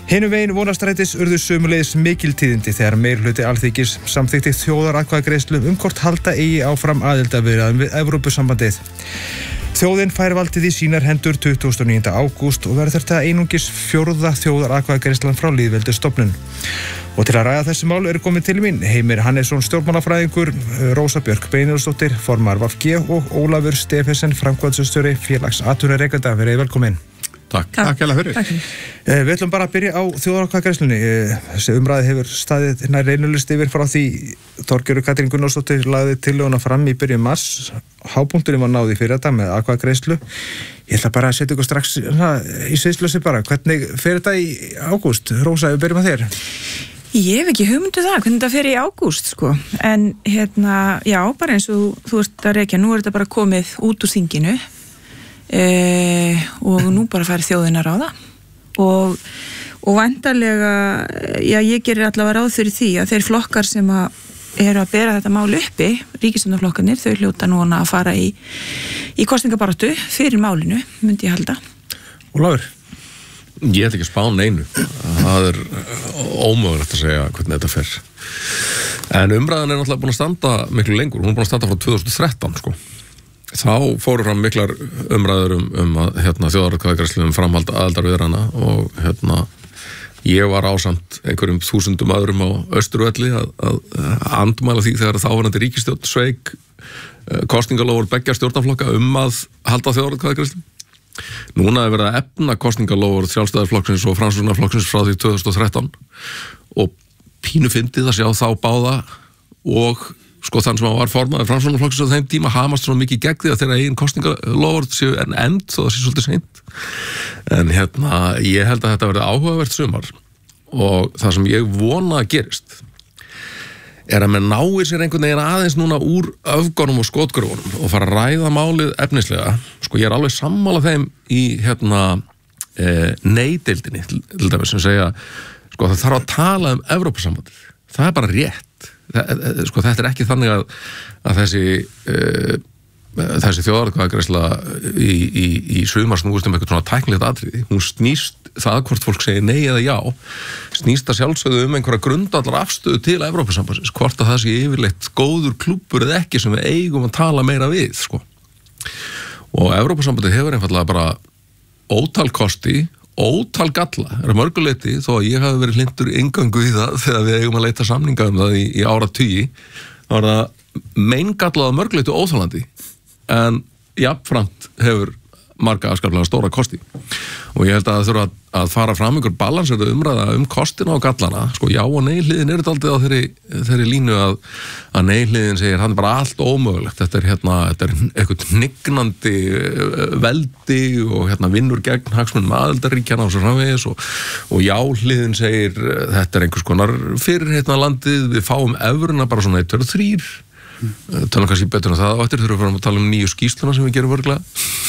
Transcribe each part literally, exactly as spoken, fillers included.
Hinum veginn vonastrætis urðu sömuleiðis mikil tíðindi þegar meirihluti Alþingis samþykkti þjóðaratkvæðagreiðslu um hvort halda eigi áfram aðildarviðræðum við Evrópusambandið. Þjóðin fær valdið í sínar hendur tuttugasta og níunda ágúst og verður þetta einungis fjórða þjóðaratkvæðagreiðslan frá lýðveldisstofnun. Og til að ræða þessi mál eru komin til mín Heimir Hannesson stjórnmálafræðingur, Rósa Björk Brynjólfsdóttir, formar V G og Ólafur Stephensen, framkvæmdastjóri Félags atvinnurekenda. Verið velkomin. Takk. Takk hella fyrir. Takk. Eh, við ætlum bara að byrja á þjóðaratkvæðagreiðslunni. Eh, þessi umræði hefur staðið nær reynulist yfir frá því Þorgerður Katrín Gunnarsdóttir lagði tillöguna fram í byrjun mars. Hápunkturinn var náð í fyrrdag með atkvæðagreiðslu. Ég ætla bara að setja ykkur strax na, í sviðslösi bara. Hvernig fer þetta í ágúst? Rósa, við byrjum að þér. Ég hef ekki hugmyndu það, hvernig þetta fer í ágúst, sko. En hérna, já, bara eins og þú ert að rekja, nú er þetta bara komið út úr þinginu. Eh, og nú bara færi þjóðin að ráða og, og væntanlega já, ég gerir allavega ráð fyrir því að þeir flokkar sem að eru að bera þetta mál uppi, ríkisstjórnarflokkarnir, þau hljóta núna að fara í í kosningabaráttu fyrir málinu, myndi ég halda. Ólafur? Ég ætla ekki að spá neinu. Það er ómögulegt að segja hvernig þetta fer. En umræðan er náttúrulega búin að standa miklu lengur, hún er búin að standa frá tvö þúsund og þrettán, sko. Þá fóru fram miklar umræður um, um að hérna, þjóðaratkvæðagreiðslu um framhald aðildarviðræðna og hérna, ég var ásamt einhverjum þúsundum öðrum á Austurvelli að, að andmæla því þegar þáverandi ríkisstjórn sveik kosningalófur beggja stjórnarflokka um að halda þjóðaratkvæðagreiðslu. Núna er verið að efna kosningalófur Sjálfstæðisflokksins og Framsóknarflokksins frá því tvö þúsund og þrettán og pínu fyndið að sjá þá báða og sko þann sem var formaður Framsóknarflokksins á þeim tíma hamast svona mikið gegn því að þeirra eigin kosningalófur séu en end þó það sé svolítið seint. En hérna, ég held að þetta verði áhugavert sumar og það sem ég vona að gerist er að menn náir sér einhvern veginn aðeins núna úr öfgunum og skotgröfunum og fara að ræða málið efnislega. Sko ég er alveg sammála þeim í hérna e, nei-deildinni til dæmis sem segja, sko það þarf að tala um Evrópusambandið. Það er bara rétt. Sko þetta er ekki þannig að, að þessi uh, þessi þjóðaratkvæðagreiðsla í, í, í sumar snúist um eitthvað svona tæknilegt atriði. Hún snýst það hvort fólk segir nei eða já snýst að sjálfsögðu um einhverja grundvallar afstöðu til Evrópusambandsins, hvort að það sé yfirleitt góður klúbbur eða ekki sem við eigum að tala meira við, sko. Og Evrópusambandið hefur einfallega bara ótal kosti ótal galla, er að mörguleiti þó að ég hafi verið hlindur inngöngu í það þegar við eigum að leita samninga um það í, í áratugi, þá er það meingallað að mörguleiti óþolandi en jafnframt hefur marga afskaplega stóra kosti og ég held að það þurfa að, að fara fram einhver balansera umræða um kostina og gallana, sko já og nei-hliðin er þetta aldrei á þeirri, þeirri línu að, að nei-hliðin segir hann er bara allt ómögulegt, þetta er hérna þetta er eitthvað hnignandi veldi og hérna vinnur gegn hagsmunum aðildarríkjana og svo framvegis og, og já-hliðin segir þetta er einhvers konar fyrir hérna landið, við fáum evruna bara svona eitt, tveir og þrír tala kannski betur en það á eftir þurfum við að tala um nýju skýrsluna sem við gerum vörglega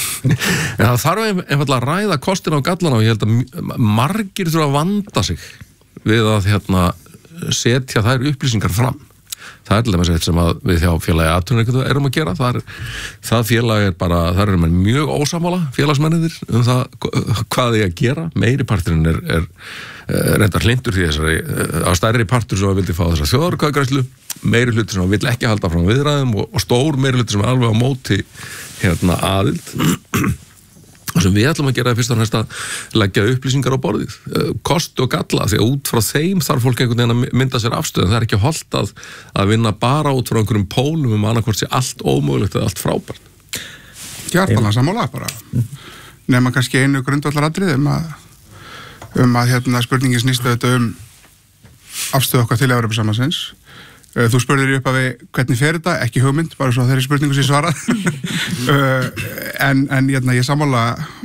en það þarf einfallega að ræða kostina og gallana og ég held að margir þurfa að vanda sig við að hérna, setja þær upplýsingar fram. Það er til dæmis eitt sem að við hjá félagi atvinnurekenda erum að gera. Það, er, það félag er bara, það eru menn mjög ósammála félagsmenniðir um það hvað þið að gera. Meiri parturinn er, er, er reyndar hlindur því þessari að stærri partur sem að vildi fá þessar þjóðaratkvæðagreiðslu, meiri hluti sem að vill ekki halda fram viðræðum og, og stór meiri hluti sem er alveg á móti hérna aðild. Það sem við ætlum að gera er fyrst og fremst að leggja upplýsingar á borðið, kosti og galla, því að út frá þeim þarf fólk einhvern veginn að mynda sér afstöðun. Það er ekki hollt að, að vinna bara út frá einhverjum pólum um annarkvort sé allt ómögulegt eða allt frábært. Hjartanlega sammála bara. Nema kannski einu grundvallaratriði um að, um að hérna, spurningin snýst auðvitað um afstöðu okkar til Evrópusambandsins. Þú spurðir upp að við hvernig fer þetta, ekki hugmynd, bara svo þeirri spurningu sem ég svarað. en, en ég, ég sammála,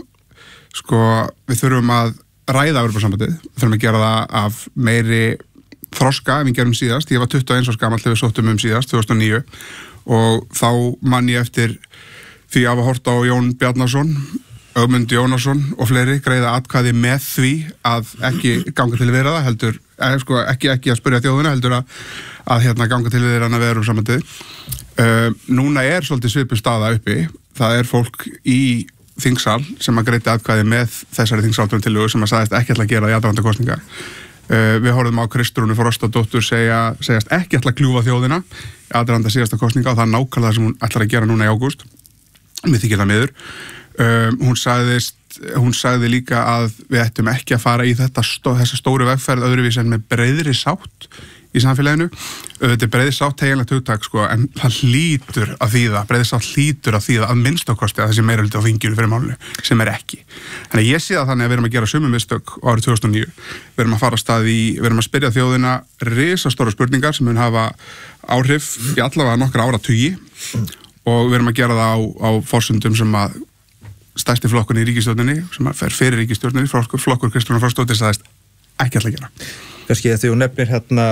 sko, við þurfum að ræða Evrópusambandið, við þurfum að gera það af meiri þroska en við gerum síðast. Ég var tuttugu og eins árs gamall þegar við sóttum um síðast, tvö þúsund og níu, og þá man ég eftir því að hafa hort á Jón Bjarnason, Ögmund Jónasson og fleiri greiða atkvæði með því að ekki ganga til viðræða, heldur, eh, sko, ekki, ekki að spyrja þjóðina, heldur að, að hérna, ganga til viðræðana við Evrópusambandið. Uh, núna er svolítið svipuð staða uppi. Það er fólk í þingsal sem að greiddi atkvæði með þessari þingsályktunartillögu sem að sagðist ekki ætla að gera í aðdraganda kosninga. Uh, við horfum á Kristrúnu Frostadóttur segja, segjast ekki ætla að kljúfa þjóðina í aðdraganda síðasta kosninga og það er nákvæmlega það sem hún ætlar að gera núna í ágúst. Mér þykir það miður. Um, hún sagðist, hún sagði líka að við ættum ekki að fara í þetta stó, þessa stóru vegferð öðruvís en með breiðri sátt í samfélaginu. Þetta er breiði sátt heginlegt hugtak sko, en það hlýtur að þýða, breiði sátt hlýtur að þýða að minnst okkosti að þessi meira hluti á þinginu fyrir málinu, sem er ekki. Þannig að ég sé það þannig að við erum að gera sömu mistök árið tvö þúsund og níu. Við erum að fara á stað í, við erum að spyrja þjóðina risastóra spurningar sem mun hafa áhrif í allavega nokkra áratugi og við erum að gera það á, á forsendum sem að stærsti flokkun í ríkisstjórninni, sem að fer fyrir ríkisstjórninni, flokkur, flokkur Kristrúnar Frostadóttur sagðist ekki ætla að gera. Kannski þegar þú nefnir hérna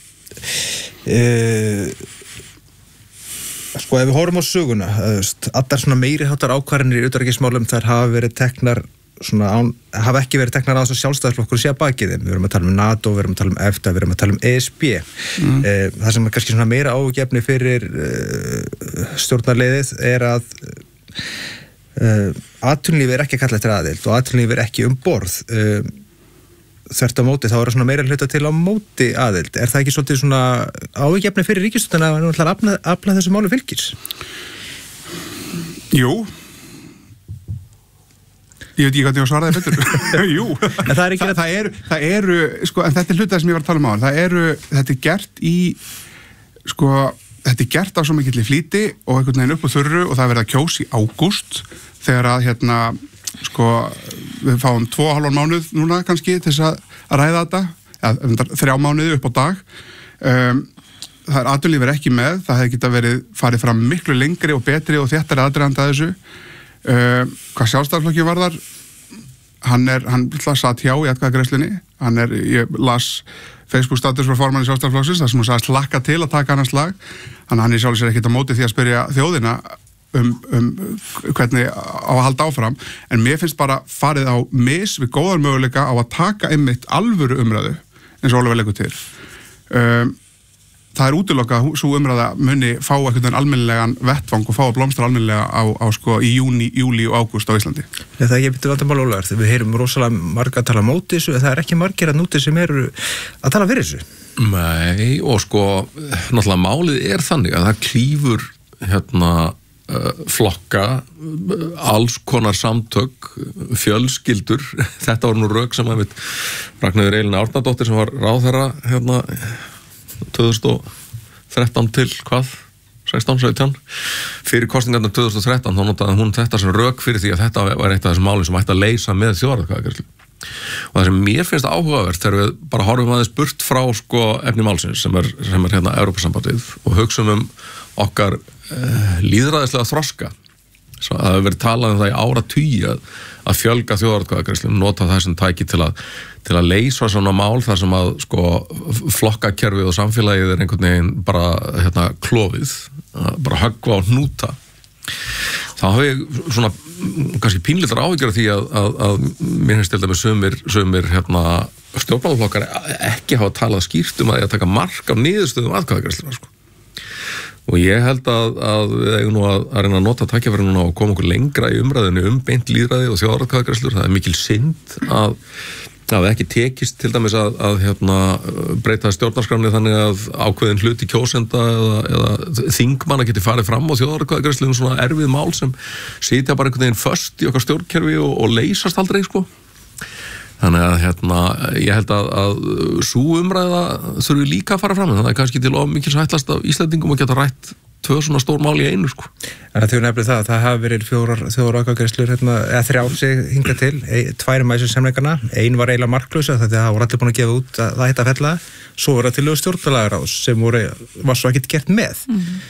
e, sko ef við horfum á söguna allar svona meiri háttar ákvarðanir í utanríkismálum þær hafa verið teknar svona án, hafa ekki verið teknar að þess að sjálfstæðisflokkur sé að baki þeim. Við erum að tala um NATO, við erum að tala um EFTA, við erum að tala um E S B. Mm. E, það sem er kannski svona meira ágefni fyrir e, stjórnarleiðið er að e, atvinnulífið er ekki kallað eftir aðild og atvinnulífið er ekki um borð. E, þvert á móti, þá er það svona meira hluta til á móti aðild. Er það ekki svolítið svona ágefni fyrir ríkisstjórnina að hann ætlar að afla, afla þessu málu fylgis? Jú. Ég veit ekki hvað ég var svaraði betur. Jú. En það er ekki Þa, það eru, það eru, sko, en þetta er hlutað sem ég var að tala um á. Það eru, þetta er gert í, sko, þetta er gert á svo mikill í flýti og einhvern veginn upp á þurru og það verða kjós í ágúst þegar að, hérna, sko, við fáum tvo og hálfan mánuð núna kannski til þess að, að ræða þetta, eða þrjá mánuði upp á dag. Um, það er atvinnulífið ekki með, það hefði getað verið farið fram miklu lengri og betri og þéttari aðdraganda að þessu. Uh, hvað sjálfstæðisflokki varðar hann er, hann satt hjá í atkvæðagreiðslunni, hann er, ég las Facebook status frá formanni sjálfstæðisflokksins þar sem hún sagðist hlakka til að taka hann að slag, þannig að hann er sjálfur sér ekkert á móti því að spyrja þjóðina um, um hvernig á að halda áfram, en mér finnst bara farið á mis við góðar möguleika á að taka einmitt alvöru umræðu eins og Ólafur leggur til. um, Það er útilokað að svo umræða muni fá einhvern veginn almennilegan vettvang og fá að blómstra almennilega á, á sko í júni, júli og ágúst á Íslandi. Ja, það er ekki betur vandamál, Ólafur, þegar við heyrum rosalega marga að tala móti þessu, en það er ekki margir að núti sem eru að tala fyrir þessu. Nei, og sko, náttúrulega málið er þannig að það klífur hérna uh, flokka, alls konar samtök, fjölskyldur, þetta var nú rök sem að við Ragnheiður Elín Árnadóttir sem var ráðherra hérna tvö þúsund og þrettán til hvað? sextán, sautján fyrir kosningarnar tvö þúsund og þrettán þá notaði hún þetta sem rök fyrir því að þetta var eitt af þessum málum sem ætti að leysa með þjóðaratkvæðagreiðslu. Og það sem mér finnst áhugavert þegar við bara horfum aðeins burt frá sko efni málsins sem er, sem er hérna Evrópusambandið og hugsum um okkar eh, lýðræðislega þroska. Svo að það hefur verið talað um það í áratugi að, að fjölga þjóðaratkvæðagreiðslum, nota það sem tæki til að, til að leysa svona mál þar sem að sko flokkakerfið og samfélagið er einhvern veginn bara hérna klofið, bara höggva á hnúta. Þá hafi ég svona kannski pínlítar áhyggjur af því að, að, að mér finnst til dæmis sumir, sumir hérna stjórnmálaflokkar ekki hafa talað skýrt um að ég að taka mark á niðurstöðum atkvæðagreiðsluna sko. Og ég held að, að við eigum nú að, að reyna að nota tækifæri núna og koma okkur lengra í umræðinu um beint lýðræði og þjóðaratkvæðagreiðslur. Það er mikil synd að það ekki tekist til dæmis að, að hérna, breyta stjórnarskránni þannig að ákveðin hluti kjósenda eða, eða þingmanna geti farið fram á þjóðaratkvæðagreiðslu um svona erfið mál sem sitja bara einhvern veginn föst í okkar stjórnkerfi og, og leysast aldrei sko. Þannig að hérna, ég held að, að sú umræða þurfi líka að fara fram, þannig að kannski til of mikils hættast af Íslendingum að geta rætt tvö svona stór mál í einu sko. En þau nefnir það að það hafi verið fjórar þjóðaratkvæðagreiðslur hérna, eða þrjár sig hingað til, tvær mæsum semleikana, ein var eiginlega marklausa þegar það voru allir búin að gefa út að það hætti að fella, svo voru það til stjórnlagaráðs sem voru, var svo ekkert gert með.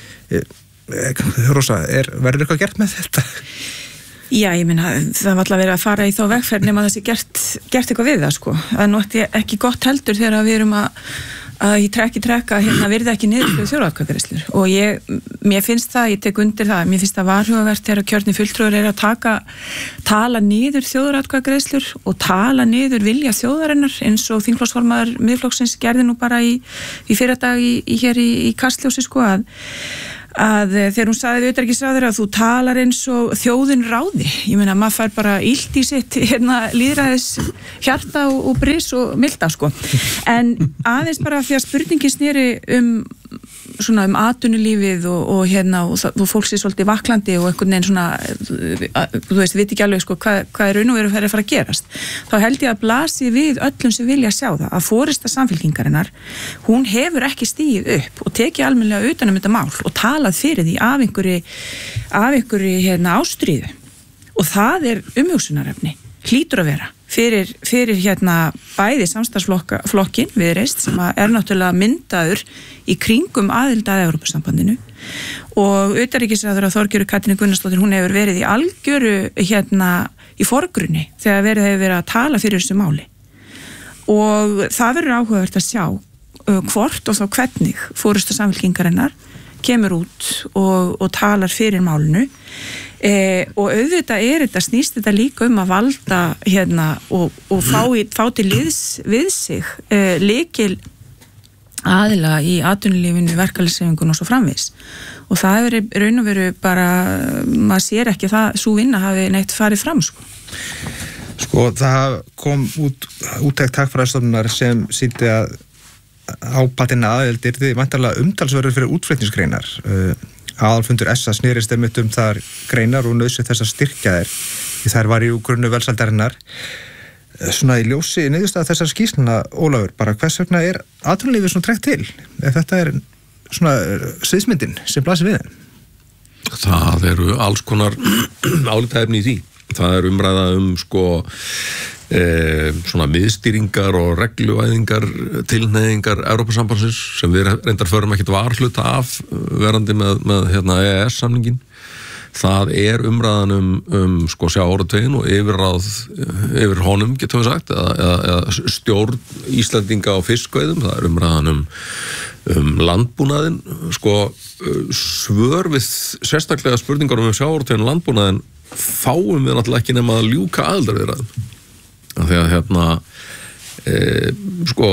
Mm-hmm. Rósa, er, verður eitthvað gert með þetta? Já, ég minna, það var alltaf verið að fara í þá vegferð nema þessi gert, gert eitthvað við það, sko. Það er nú ekki gott heldur þegar við erum að, að ég trekki trekka hérna virði ekki niður fyrir þjóðaratkvæðagreiðslur. Og ég, mér finnst það, ég tek undir það, mér finnst það varhugavert þegar kjörni fulltrúar er að taka, tala niður þjóðaratkvæðagreiðslur og tala niður vilja þjóðarinnar eins og þingflokksformaður Miðflokksins gerði nú bara í, í fyrradag í, í hér í, í Kastljósi, sko, að að þegar hún sagði við utanríkisráðherra að þú talar eins og þjóðin ráði, ég meina maður fær bara illt í sitt hérna lýðræðis hjarta og, og bris og milda sko, en aðeins bara því að spurningin sneri um svona um atvinnulífið og, og hérna og, og fólk sé svolítið vaklandi og einhvern veginn svona að, þú veist, veit ekki alveg sko hvað, hvað er raun og veru að fara að gerast, þá held ég að blasi við öllum sem vilja sjá það að forysta Samfylkingarinnar, hún hefur ekki stigið upp og tekið almennilega utan um þetta mál og talað fyrir því af einhverju af einhverju hérna ástríðu og það er umhugsunarefni, hlýtur að vera fyrir, fyrir hérna bæði samstarfsflokkin Viðreisn sem er náttúrulega myndaður í kringum aðild að Evrópusambandinu og utanríkisráðherra Þorgerður Katrín Gunnarsdóttir, hún hefur verið í algjöru hérna í forgrunni þegar verið hefur verið að tala fyrir þessu máli og það verður áhugavert að sjá uh, hvort og þá hvernig forysta Samfylkingarinnar kemur út og, og talar fyrir málinu eh, og auðvitað er þetta, snýst þetta líka um að valda hérna og, og fá, í, fá til liðs við sig eh, lykil aðila í atvinnulífinu, verkalýðshreyfingunni og svo framvegis og það er raun og veru bara, maður sér ekki það, svo vinna hafi neitt farið fram sko. Sko það kom út úttekt Hagfræðistofnunar sem sýndi að ápatina aðeldir því vantarlega umtalsverður fyrir útflutningsgreinar. Uh, aðalfundur S A snerist einmitt um þar greinar og nauðsynlegt þess að styrkja þær því þær var í grunnu velsaldarinnar. Uh, svona í ljósi niðurstaða þessar skýrsluna, Ólafur, bara hvers vegna er atvinnulífið svona trekt til? Ef þetta er svona sviðsmyndin sem blasir við þeim? Það eru alls konar álitaefni í því. Það er umræða um sko E, svona miðstýringar og regluvæðingar tilhneigingar Evrópusambandsins sem við reyndar förum ekkert varhluta af verandi með, með hérna, E E S-samningin. Það er umræðan um, um sko sjávarútveginn og yfirráð yfir honum, getum við sagt, eða, eða, eða stjórn Íslendinga á fiskveiðum. Það er umræðan um, um landbúnaðinn. Sko svör við sérstaklega spurningar um sjávarútveginn og landbúnaðinn fáum við náttúrulega ekki nema að ljúka aðildarviðræðum. Þegar hérna e, sko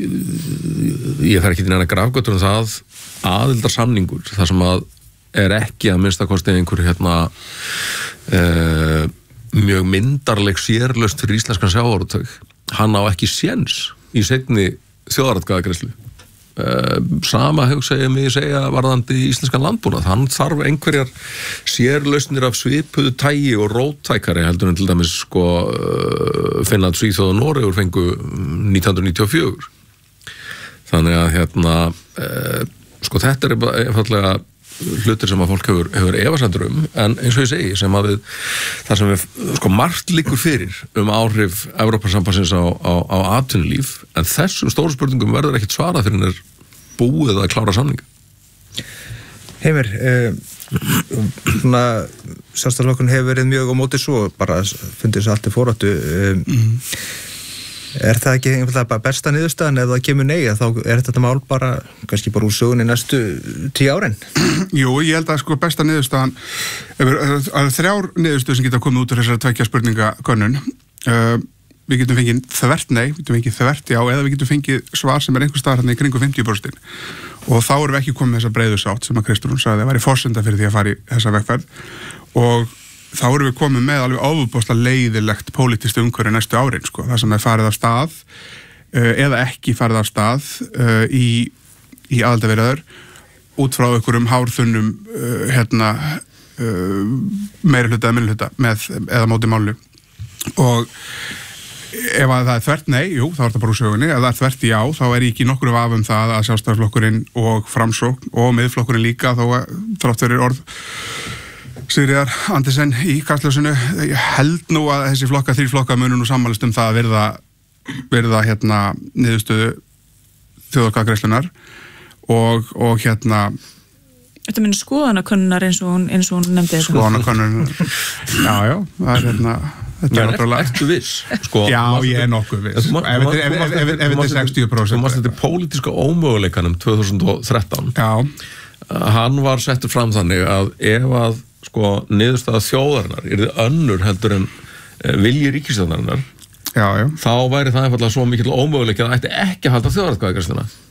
ég fer ekki til neina grafgötur um það aðildarsamningur, það sem að er ekki að minnsta kosti einhver hérna e, mjög myndarleg sérlaust fyrir íslenskan sjávarútveg, hann á ekki séns í seinni þjóðaratkvæðagreiðslu. Uh, sama hugsa ég mig segja varðandi íslenskan landbúnað, hann þarf einhverjar sérlausnir af svipuðu tægi og róttækari heldur en til dæmis sko uh, Finnland, Svíþjóð og Noregur fengu nítján hundruð níutíu og fjögur. Þannig að hérna uh, sko þetta er einfallega hlutir sem að fólk hefur, hefur efasemdir um, en eins og ég segi sem að við, það sem við sko margt liggur fyrir um áhrif Evrópusambandsins á, á, á atvinnulíf, en þessum stóru spurningum verður ekkert svarað fyrir hennar búið að klára samninga. Heimir, eh, svona sjálfstæðisflokkurinn hefur verið mjög á móti svo, bara fundið þessu allt í foráttu. Eh, mm. Er það ekki einfallega bara besta niðurstaðan ef það kemur nei, þá er þetta mál bara kannski bara úr sögunni næstu tíu árin? Jú, ég held að sko besta niðurstaðan að þrjár niðurstöð sem geta komið út úr þessari tveggja spurningakönnun. Uh, við getum fengið þvert nei, við getum fengið þvert já, eða við getum fengið svar sem er einhver staðar hérna í kringum fimmtíu prósent. Og þá erum við ekki komið með þessa breiðu sátt sem að Kristrún sagði að væri forsenda fyrir því að fara í þessa vegferð og þá erum við komið með alveg áfubóðslega leiðilegt pólitískt umhverfi næstu árin, sko. Það sem er farið af stað uh, eða ekki farið af stað uh, í, í aðildarviðræður út frá einhverjum hárþunnum uh, hérna, uh, meiri hluta eða minni hluta með eða móti máli. Og ef að það er þvert nei, jú, þá er það bara úr sögunni. Ef það er þvert já, þá er ekki nokkur vafa um það að Sjálfstæðisflokkurinn og Framsókn og Miðflokkurinn líka, þó að þrátt fyrir orð Sigríðar Andersen í kastljósinu, ég held nú að þessi flokka, þrír flokka munu nú sammælist um það að virða, virða hérna niðurstöðu þjóðaratkvæðagreiðslunnar og, og hérna Þetta minnir skoðanakönnunar eins og hún, eins og hún nefndi þetta. Skoðanakönnunar, já, já, það er hérna þetta Já, er náttúrulega ertu viss? Sko, Já, ég er nokkuð viss. Ef þetta er sextíu prósent. Þú mást þetta pólitíska ómöguleikanum tvö þúsund og þrettán. Já. Hann var settur fram þannig að ef að sko niðurstaða þjóðarinnar yrði önnur heldur en vilji ríkisstjórnarinnar, já, já. þá væri það einfallega svo mikill ómöguleik að það ætti ekki að halda þjóðaratkvæðagreiðsluna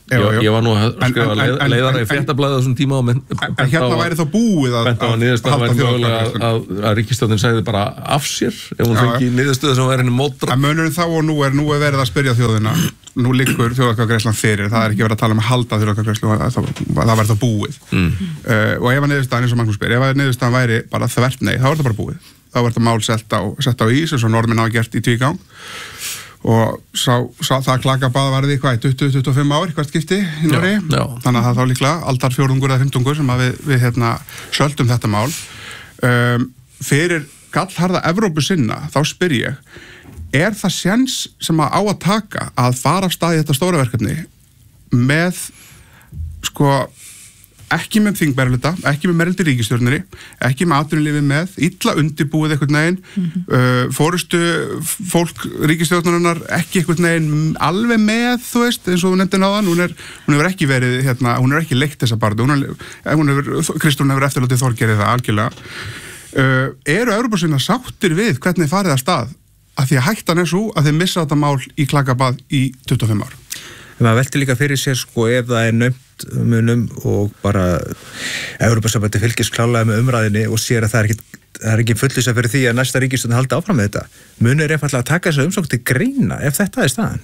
Ég, ég var nú að skrifa leið, leiðara í fréttablaðið þessum tíma og menn, en hérna væri þá búið að, að, að halda þjóðarkvæðagreiðslum að, að, að ríkisstjórnin segði bara af sér ef hún fengi niðurstöðu sem væri henni mótra. En munurinn þá og nú er nú er verið að spyrja þjóðina, nú liggur þjóðarkvæðagreiðslan fyrir, það er ekki verið að tala um að halda þjóðarkvæðagreiðslu, það, það væri þá búið. Mm. Uh, og ef að niðurstaðan eins og Magnús spyr, ef að niðurstaðan væri bara þvert nei, þá er það bara búið. Þá er þetta mál sett á, sett á ís eins og Norðmenn hafa gert í tvígang. Og sá, sá, það klakabað varði hvað, tuttugu til tuttugu og fimm ár hvert skipti í Noregi, þannig að það þá líklega aldar fjórðungur eða fimmtungur sem að við, við hérna, söldum þetta mál. Um, fyrir gallharða Evrópu sinna, þá spyr ég, er það séns sem að á að taka að fara af stað í þetta stóra verkefni með, sko, ekki með þingmeirihluta, ekki með meirihluta í ríkisstjórninni, ekki með atvinnulífið með, illa undirbúið einhvern veginn, mm-hmm. uh, fórustu fólk ríkisstjórnarinnar ekki einhvern veginn alveg með, þú veist, eins og þú nefndi náðan, hún er, hún hefur ekki verið, hérna, hún er ekki leikt þessa barðu, hún, hún hefur, Kristrún hefur eftirlátið Þorgerið það algjörlega. Uh, eru Evrópusinnar sáttir við hvernig farið að stað, að því að hættan er svo að þeir missa þetta mál í klakabað í tuttugu og fimm ár? Maður velti líka fyrir sér sko ef það er naumt munum og bara Evrópusambandið fylgist klálega með umræðinni og sér að það er ekki, það er ekki fullvissa fyrir því að næsta ríkisstjórn haldi áfram með þetta. Munur er einfaldlega að taka þessa umsókn til greina ef þetta er staðan?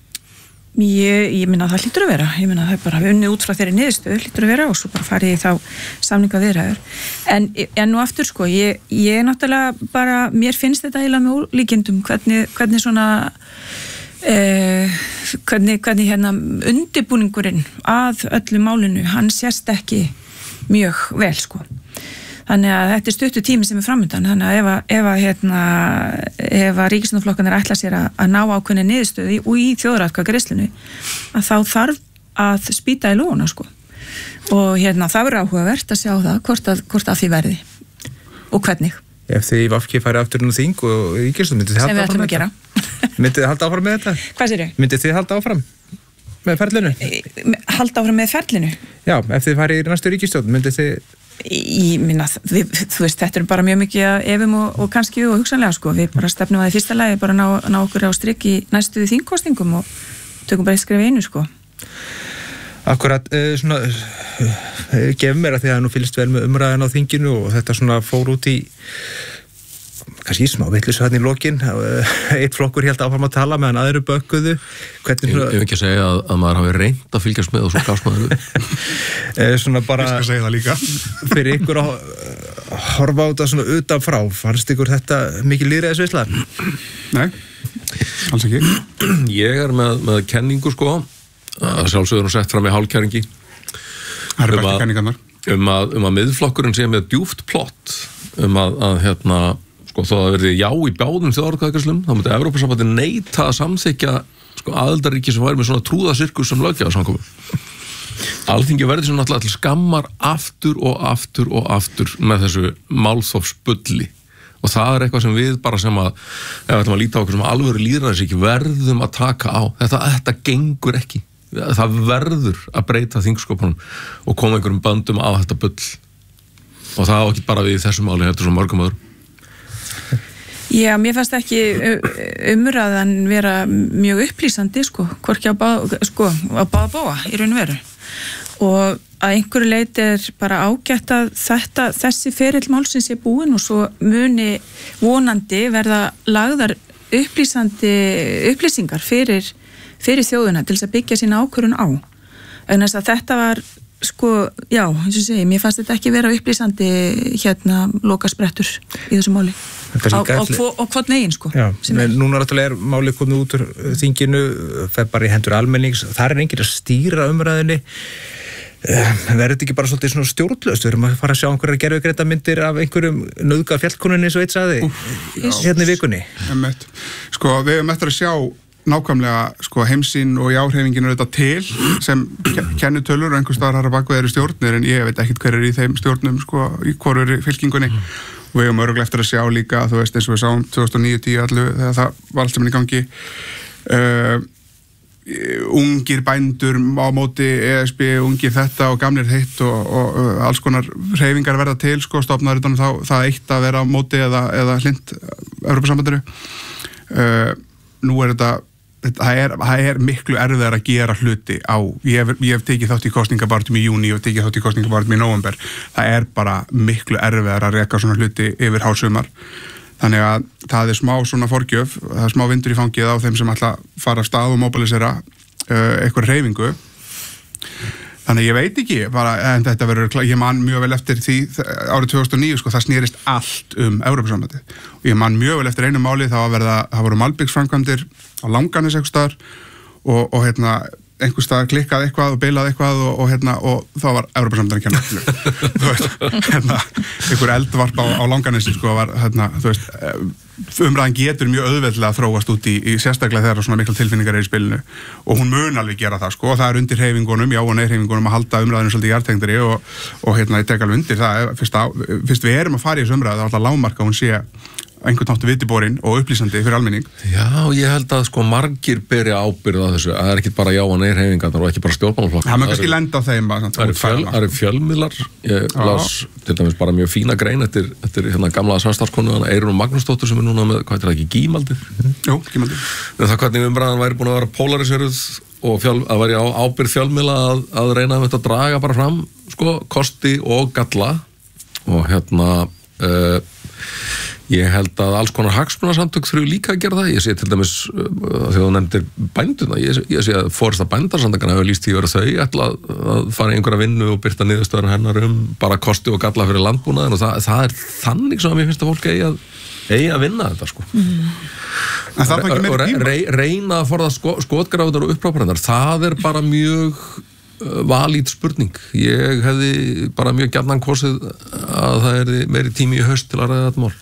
Ég, ég minna að það hlýtur að vera. Ég minna að það er bara unnið út frá þeirri niðurstöðu hlýtur að vera og svo bara farið í þá samninga viðræður. En, en nú aftur sko, ég, ég náttúrulega bara, mér finnst þetta eiginlega með ólíkindum hvernig, hvernig svona Eh, hvernig, hvernig hérna undirbúningurinn að öllu málinu, hann sést ekki mjög vel sko. Þannig að þetta er stuttur tími sem er framöndan, þannig að ef að, ef að, hérna, ef að ríkisstjórnarflokkarnir ætla sér að, að ná ákveðinni niðurstöðu og í þjóðaratkvæðagreiðslunni að þá þarf að spýta í lóna sko. Og hérna það verður áhugavert að sjá það hvort að, hvort að því verði og hvernig. Ef þið í V K færi aftur inn á þing og ríkisstjórn, myndið þið halda áfram með þetta? Myndið þið halda áfram með þetta? Hvað sér ég? Myndið þið halda áfram með ferlinu? Halda áfram með ferlinu? Já, ef þið færi í næstu ríkisstjórn, myndið þið... Ég minna, við, þú veist, þetta er bara mjög mikið efum og, og kannski og hugsanlega sko, við bara stefnum að í fyrsta lagi bara ná, ná okkur á strik í næstu þingkostingum og tökum bara eitt skref einu sko. Akkurat, uh, svona, uh, gefum mér að því að nú fylgst vel með umræðan á þinginu og þetta svona fór út í, kannski smá vitleysu hérna í lokin, uh, eitt flokkur held áfram að tala meðan aðrir bökkuðu. Hvernig svona... Ég vil ekki segja að, að maður hafi reynt að fylgjast með og svo gafst maður við. uh, svona bara, ég skal segja það líka. Fyrir ykkur að horfa á þetta svona utanfrá, fannst ykkur þetta mikið lýðræðisveisla? Nei, alls ekki. Ég er með, með kenningu sko, að sjálfsögur hún sett fram í hálfkæringi um, um, um að um að miðflokkurinn sé með djúpt plott um að, að hérna sko þó að verði já í báðum þjóðaratkvæðagreiðslum þá myndi Evrópusambandið neita að samþykkja sko aðildarríki sem væri með svona trúðasirkus sem löggjafarsamkomu. Alþingi verði sem náttúrulega til skammar aftur og aftur og aftur með þessu málþófsbulli og það er eitthvað sem við bara sem að ef við ætlum að líta á okkur sem alvöru lýðræðisríki verðum að taka á. Þetta, þetta gengur ekki. Það verður að breyta þingskopunum og koma einhverjum böndum á þetta bull og það á ekki bara við í þessum máli heldur svo mörgum öðrum. Já, mér fannst ekki umræðan vera mjög upplýsandi sko, hvorki á báða sko, á báða bóa í raun og veru og að einhverju leiti er bara ágætt að þetta, þessi ferill málsins er búin og svo muni vonandi verða lagðar upplýsandi upplýsingar fyrir fyrir þjóðuna til þess að byggja sína ákvörðun á. En þess að þetta var sko, já, eins og segi, mér fannst þetta ekki vera upplýsandi hérna lokasprettur í þessu máli. Á, á, á hvort negin sko. Já, en núna náttúrulega er máli komið út úr þinginu, fer bara í hendur almennings, það er enginn að stýra umræðinni. Verður þetta ekki bara svolítið svona stjórnlaust? Við erum að fara að sjá einhverjar gervigreindar myndir af einhverjum nauðga fjallkonunni eins og eitt sagði hérna í vikunni. Sko, við erum eftir að sjá nákvæmlega sko, heimsýn og jáhreyfingin er þetta til sem kennitölur og einhver staðar har að baka þeirri stjórnir en ég veit ekkert hver er í þeim stjórnum sko, í hvorur fylkingunni mm. og við erum örgulega eftir að sjá líka þú veist eins og við sáum tvö þúsund og níu til tíu allu þegar það var allt saman í gangi uh, ungir bændur á móti E S B, ungir þetta og gamlir hitt og, og, og alls konar hreyfingar verða til sko, stofnaður utan þá það eitt að vera á móti eða, eða hlind Evrópusambandinu uh, nú er þetta það er, það er miklu erfiðar að gera hluti á, ég hef, ég hef tekið þátt í kosningabartum í júní og tekið þátt í kosningabartum í nóvember, það er bara miklu erfiðar að reka svona hluti yfir hálsumar, þannig að það er smá svona forgjöf, það er smá vindur í fangið á þeim sem ætla að fara af stað og mobilisera uh, eitthvað hreyfingu. Þannig ég veit ekki, bara, en þetta verður, ég man mjög vel eftir því árið tvö þúsund og níu, sko, það snerist allt um Evrópusambandið og ég man mjög vel eftir einu máli, það var verið að, það voru malbiksframkvæmdir á Langanes einhvers staðar og, og hérna, einhvers staðar klikkaði eitthvað og bilaði eitthvað og, og hérna, og þá var Evrópusambandið að kenna, þú veist, hérna, einhver eldvarp á, á Langanesi, sko, var, hérna, þú veist, umræðan getur mjög auðveldlega að þróast út í, í sérstaklega þegar svona mikla tilfinningar er í spilinu og hún mun alveg gera það sko og það er undir hreyfingunum, já og nei hreyfingunum að halda umræðinu svolítið í jarðtengdari og, og hérna ég tek alveg undir það, fyrst, að, fyrst við erum að fara í þessu umræðu þá er alltaf lágmark að hún sé einhvern náttúr vitiborinn og upplýsandi fyrir almenning. Já, ég held að sko margir beri ábyrgð á þessu, það er ekki bara já og nei hreyfingarnar og ekki bara stjórnmálaflokkar. Það maður kannski lenda á þeim að það eru fjöl, er fjölmiðlar, ég las til dæmis bara mjög fína grein eftir, eftir hérna gamla samstarfskonu Eyrún Magnúsdóttur sem er núna með, hvað er það ekki, Gímaldið? Jú, Gímaldið. Það hvernig umræðan væri búin að vera polariseruð og fjöl, að væri á ábyrgð fjölmiðla að, að reyna að draga bara fram sko kosti og galla og hérna uh, ég held að alls konar hagsmunasamtök þurfi líka að gera það. Ég sé til dæmis, uh, þegar þú nefndir bænduna, ég, ég sé að fórsta bændarsamtakana hefur lýst því að þau ætla að fara í einhverja vinnu og byrta niðurstöður hennar um bara kosti og galla fyrir landbúnaðin og það, það er þannig sem að mér finnst að fólk eigi að, eigi að vinna þetta sko. Mm. En það er ekki meira tíma. Re, reyna að forða sko, skotgrafðar og uppráparinnar, það er bara mjög uh, valít spurning. Ég hefði bara mjög gjarnan kosið að það er meiri tími í haust til að ræða þetta mál.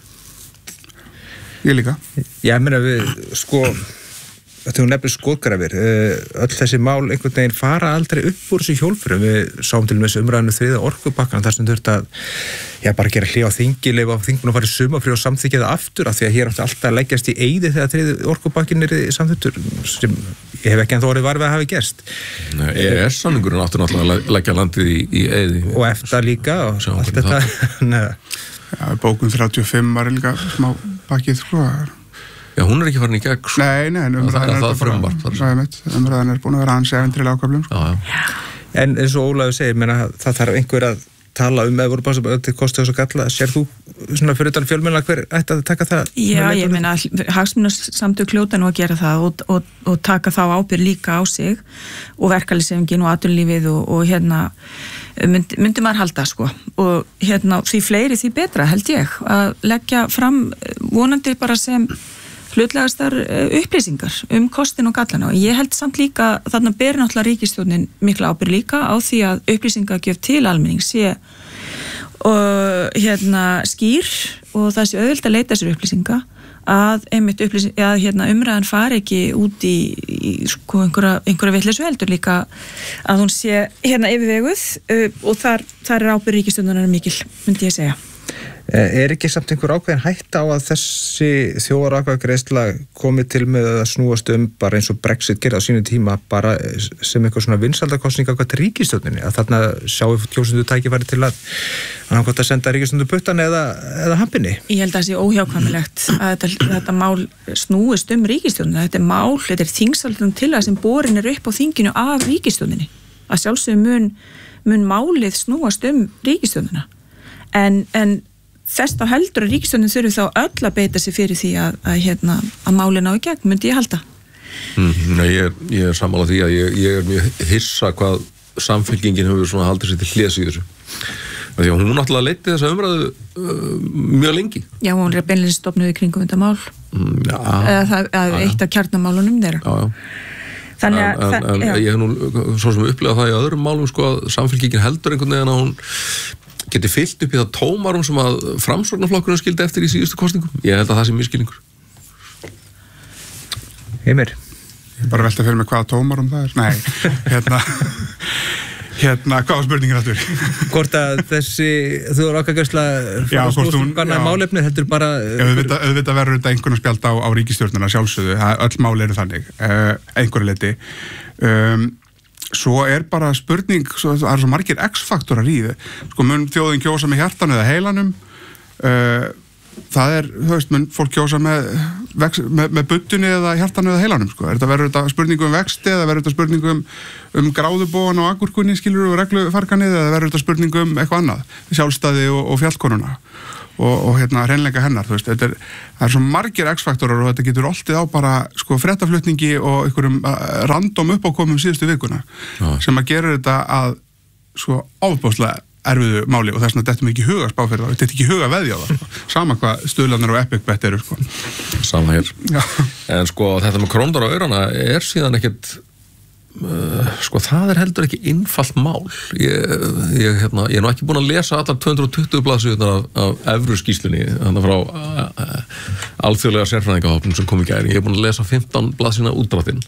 Ég líka. Já, ég meina við, sko, þetta er nefnilega skotgrafir, öll þessi mál einhvern veginn fara aldrei upp úr þessu hjólfurum. Við sáum til og með þessu umræðinu þriða orkupakkan, þar sem þurft að, já, bara gera hlé á þingi, leyfa á þingunum að fara í sumafrí og samþykkja það aftur, af því að hér átti alltaf að leggjast í eyði þegar þriði orkupakkin er samþyktur, sem ég hef ekki ennþá orðið var við að hafi gerst. Nei, E E S-samningurinn átti náttúrulega að leggja landið í, í eyði. Og EFTA líka og allt þetta. Já, bókun þrjátíu og fimm var líka smá bakkið, sko. Já, hún er ekki farin í gegn. Sko. Nei, nei, en umræðan er, það er, bara, umræðan er búin að vera hans eventrilega ákaflum, sko. Já, já. En eins og Ólafur segir, menna, það þarf einhver að tala um Evrópusambandið til kosti þess að galla. Sér þú svona fyrir utan fjölmiðla hver ætti að taka það? Já, ég meina, hagsmunasamtök hljóta nú að gera það og, og, og taka þá ábyrgð líka á sig og verkalýðshreyfingin og atvinnulífið og, og hérna myndi, myndi maður halda sko og hérna því fleiri því betra held ég að leggja fram vonandi bara sem hlutlegastar upplýsingar um kostin og gallana og ég held samt líka þarna ber náttúrulega ríkisstjórnin mikla ábyrgð líka á því að upplýsingagjöf til almenning sé og hérna skýr og það sé auðvitað að leita sér upplýsinga að einmitt upplýsing, að hérna umræðan fari ekki út í, í sko einhverja, einhverja vitleysu heldur líka að hún sé hérna yfirveguð uh, og þar, þar er ábyrgð ríkisstjórnarinnar mikil, myndi ég segja. Er ekki samt einhver ákveðin hætta á að þessi þjóðaratkvæðagreiðsla komi til með að snúast um bara eins og Brexit gerði á sínu tíma bara sem eitthvað svona vinsaldakostning af hvað til ríkisstjórninni að þarna sjáum kjósendur tækifæri til að hann hvort að senda ríkisstjórnum puttan eða, eða hampinni? Ég held að það sé óhjákvæmilegt að þetta, þetta mál snúist um ríkisstjórnina. Þetta er mál, þetta er þingsaldan til að sem borin er upp á þinginu af ríkisstjórninni. Að sjálfsögum mun, mun málið snúast um ríkisstjórnina. En, en þess þá heldur að ríkisstjórnin þurfi þá öll að beita sig fyrir því að, að, hérna, að málið ná í gegn, myndi ég halda. Mm, nei, ég er, ég er sammála því að ég, ég er mjög hissa hvað samfylkingin hefur svona haldið sér til hléðs í þessu. Því að hún náttúrulega leiddi þessa umræðu uh, mjög lengi. Já, hún er beinlega stofnuð í kringum þetta mál. Mm, já. Eða það er eitt af kjarnamálunum þeirra. Já, já. Þannig að... En, en, en ég hef nú svo sem upplegað það í öðrum málum sko að samfylkingin heldur einhvern veginn að hún geti fyllt upp í það tómarum sem að framsóknarflokkurinn skildi eftir í síðustu kosningum. Ég held að það sé miskilningur. Heimir. Ég bara velta fyrir mig hvaða tómarum það er. Nei, hérna... Hérna, hvað var spurningin aftur? Hvort að þessi þjóðaratkvæðagreiðsla fórstúrkanna málefni heldur bara... Auðvitað, auðvitað verður þetta einhvern spjald á, á ríkisstjórnina sjálfsögðu. Öll mál eru þannig, uh, einhverju leyti. Um, svo er bara spurning, svo, það eru svo margir X-faktorar í þið. Sko mun þjóðin kjósa með hjartan eða heilanum. Uh, það er, þú veist, mun fólk kjósa með, með, með buttunni eða hjartanu eða heilanum, sko. Er þetta verður þetta spurningu um vexti eða verður þetta spurningu um, um gráðubóan og agurkunni, skilur og reglufarkanið eða verður þetta spurningu um eitthvað annað, sjálfstæði og, og fjallkonuna og, og hérna hreinleika hennar, þú veist, þetta er, það er svo margir X-faktorar og þetta getur oltið á bara, sko, fréttaflutningi og einhverjum random uppákomum síðustu vikuna ja. Sem að gera þetta að, sko, ofbóðslega erfiðu máli og þess vegna dettum ekki huga spá fyrir það, þetta er ekki huga veðja á það, sko. Sama hvað stuðlanir og epic bet eru, sko. Sama hér. Já. En sko þetta með króndar á aurana er síðan ekkert, uh, sko það er heldur ekki einfalt mál. Ég, ég, hérna, ég er nú ekki búin að lesa allar tvö hundruð og tuttugu blaðsíðurnar af, af evru skýrslunni, þannig frá uh, uh, alþjóðlega sérfræðingahópnum sem kom í gær. Ég er búin að lesa fimmtán blaðsíðna útdráttinn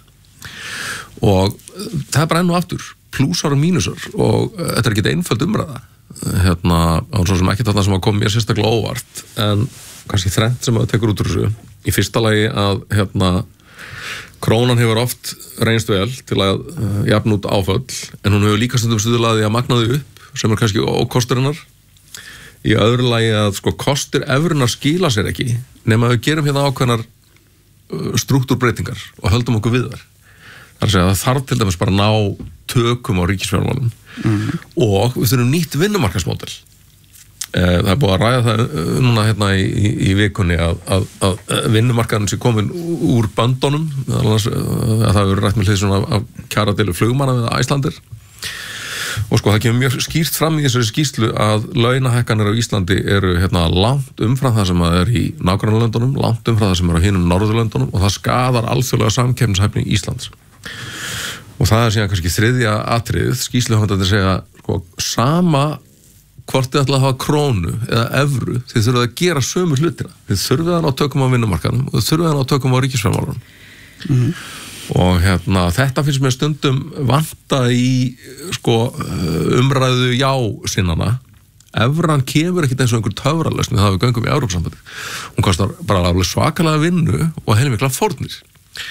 og það er bara enn og aftur. Plúsar og mínusar og uh, þetta er ekki einföld umræða hérna, á svo sem ekki þarna sem að koma mér sérstaklega óvart en kannski þrennt sem að tekur út úr þessu í fyrsta lagi að hérna, krónan hefur oft reynst vel til að uh, jafna út áföll en hún hefur líka stundum stuðlaði að magna þau upp sem er kannski ókosturinnar í öðru lagi að sko kostir evrunar skila sér ekki nema að við gerum hérna ákveðnar uh, struktúrbreytingar og höldum okkur við þar þar að segja að það þarf til dæmis bara að ná tökum á ríkisfjármálum mm. og við þurfum nýtt vinnumarkaðsmódel. Það er búið að ræða það núna hérna í, í, í vikunni að, að, að vinnumarkaðin sé komin úr böndunum, að það hefur rætt með hliðsjón af, af kjaradeilu flugmanna við Æslandir og sko það kemur mjög skýrt fram í þessari skýrslu að launahækkanir á Íslandi eru hérna langt umfram það sem er í nágrannalöndunum, langt umfram það sem er á hinum Norðurlöndunum og það skadar alþjóðlega samkeppnishæfni Íslands. Og það er síðan kannski þriðja atriðið, skýrsluhöfundarnir segja sko, sama hvort þið ætla að hafa krónu eða evru, þið þurfið að gera sömu hlutina. Þið þurfið að ná tökum á vinnumarkaðnum og þið þurfið að ná tökum á ríkisfjármálunum. Mm. Og hérna, þetta finnst mér stundum vanta í sko, umræðu já-sinnana. Evran kemur ekkit eins og einhver töfralausn það við göngum í Evrópusambandi. Hún kostar bara alveg svakalega vinnu og heilmikla fórnir.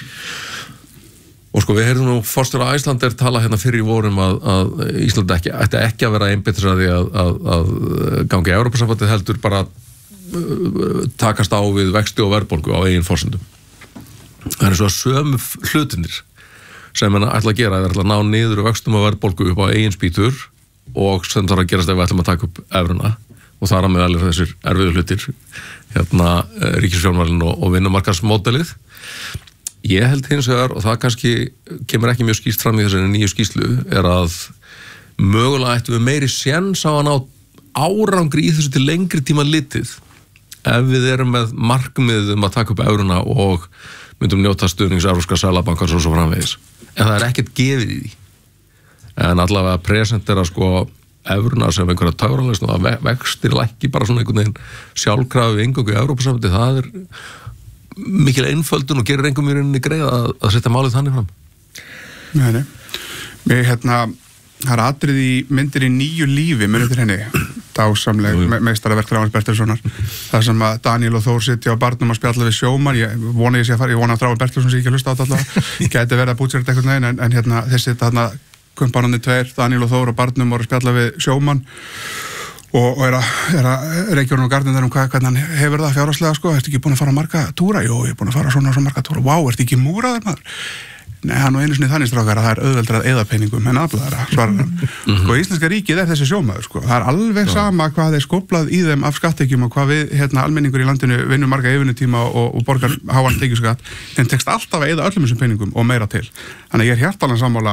Og sko við heyrðum nú forstjóra Æslander tala hérna fyrir í vorum að, að Ísland ekki, ætti ekki að vera einbeittur að því að, að, að gangi í Evrópusambandið heldur bara uh, takast á við vexti og verðbólgu á eigin forsendum. Það er svo að sömu hlutinir sem hann ætla að gera, það er að ná niður vextum og verðbólgu upp á eigin spýtur og sem þarf að gerast ef við ætlum að taka upp evruna og þar að með allir þessir erfiðu hlutir hérna ríkisfjármálin og, og vinnumarkaðsmódelið. Ég held hins vegar, og það kannski kemur ekki mjög skýrt fram í þessari nýju skýrslu, er að mögulega ættum við meiri séns á að ná árangri í þessu til lengri tíma litið ef við erum með markmið um að taka upp evruna og myndum njóta stuðnings Evrópska seðlabankans og svo framvegis. En það er ekkert gefið í því. En allavega presentera sko evruna sem einhverja töfralausn og að vextir lækki bara svona einhvern veginn sjálfkrafi inngöngu í Evrópusambandi, það er mikil einföldun og gerir engum í rauninni greið að, að setja málið þannig fram. Nei, nei. Mér hérna, það er atrið í myndir í nýju lífi, munið til henni, dásamleg me meistaraverk Þráins Bertilssonar, þar sem að Daniel og Þór sitja á barnum að spjalla við sjómann, ég vona ég sé að fara, ég vona að Þráin Bertilsson sé ekki að hlusta á þetta alltaf, gæti verið að bútsér þetta einhvern veginn, en, en hérna þessi þarna kumpanandi tveir, Daniel og Þór og barnum voru að spjalla við sjómann og, og er að, er að reykjórn og garðin þar um hvað, hvernig hann hefur það fjárhagslega sko, ertu ekki búin að fara marga túra? Jú, ég er búin að fara svona og svona marga túra. Vá, ertu ekki múraður maður? Nei, hann og einu sinni þannig strákar að það er auðveldra að eyða peningum en aflaðara, svarar hann. Mm-hmm. Sko, íslenska ríkið er þessi sjómaður, sko. Það er alveg sama hvað er skóplað í þeim af skattekjum og hvað við, hérna, almenningur í landinu vinnum marga yfirnutíma og, og borgar háan tekjuskatt, en tekst alltaf að eyða öllum þessum peningum og meira til. Þannig að ég er hjartalega sammála,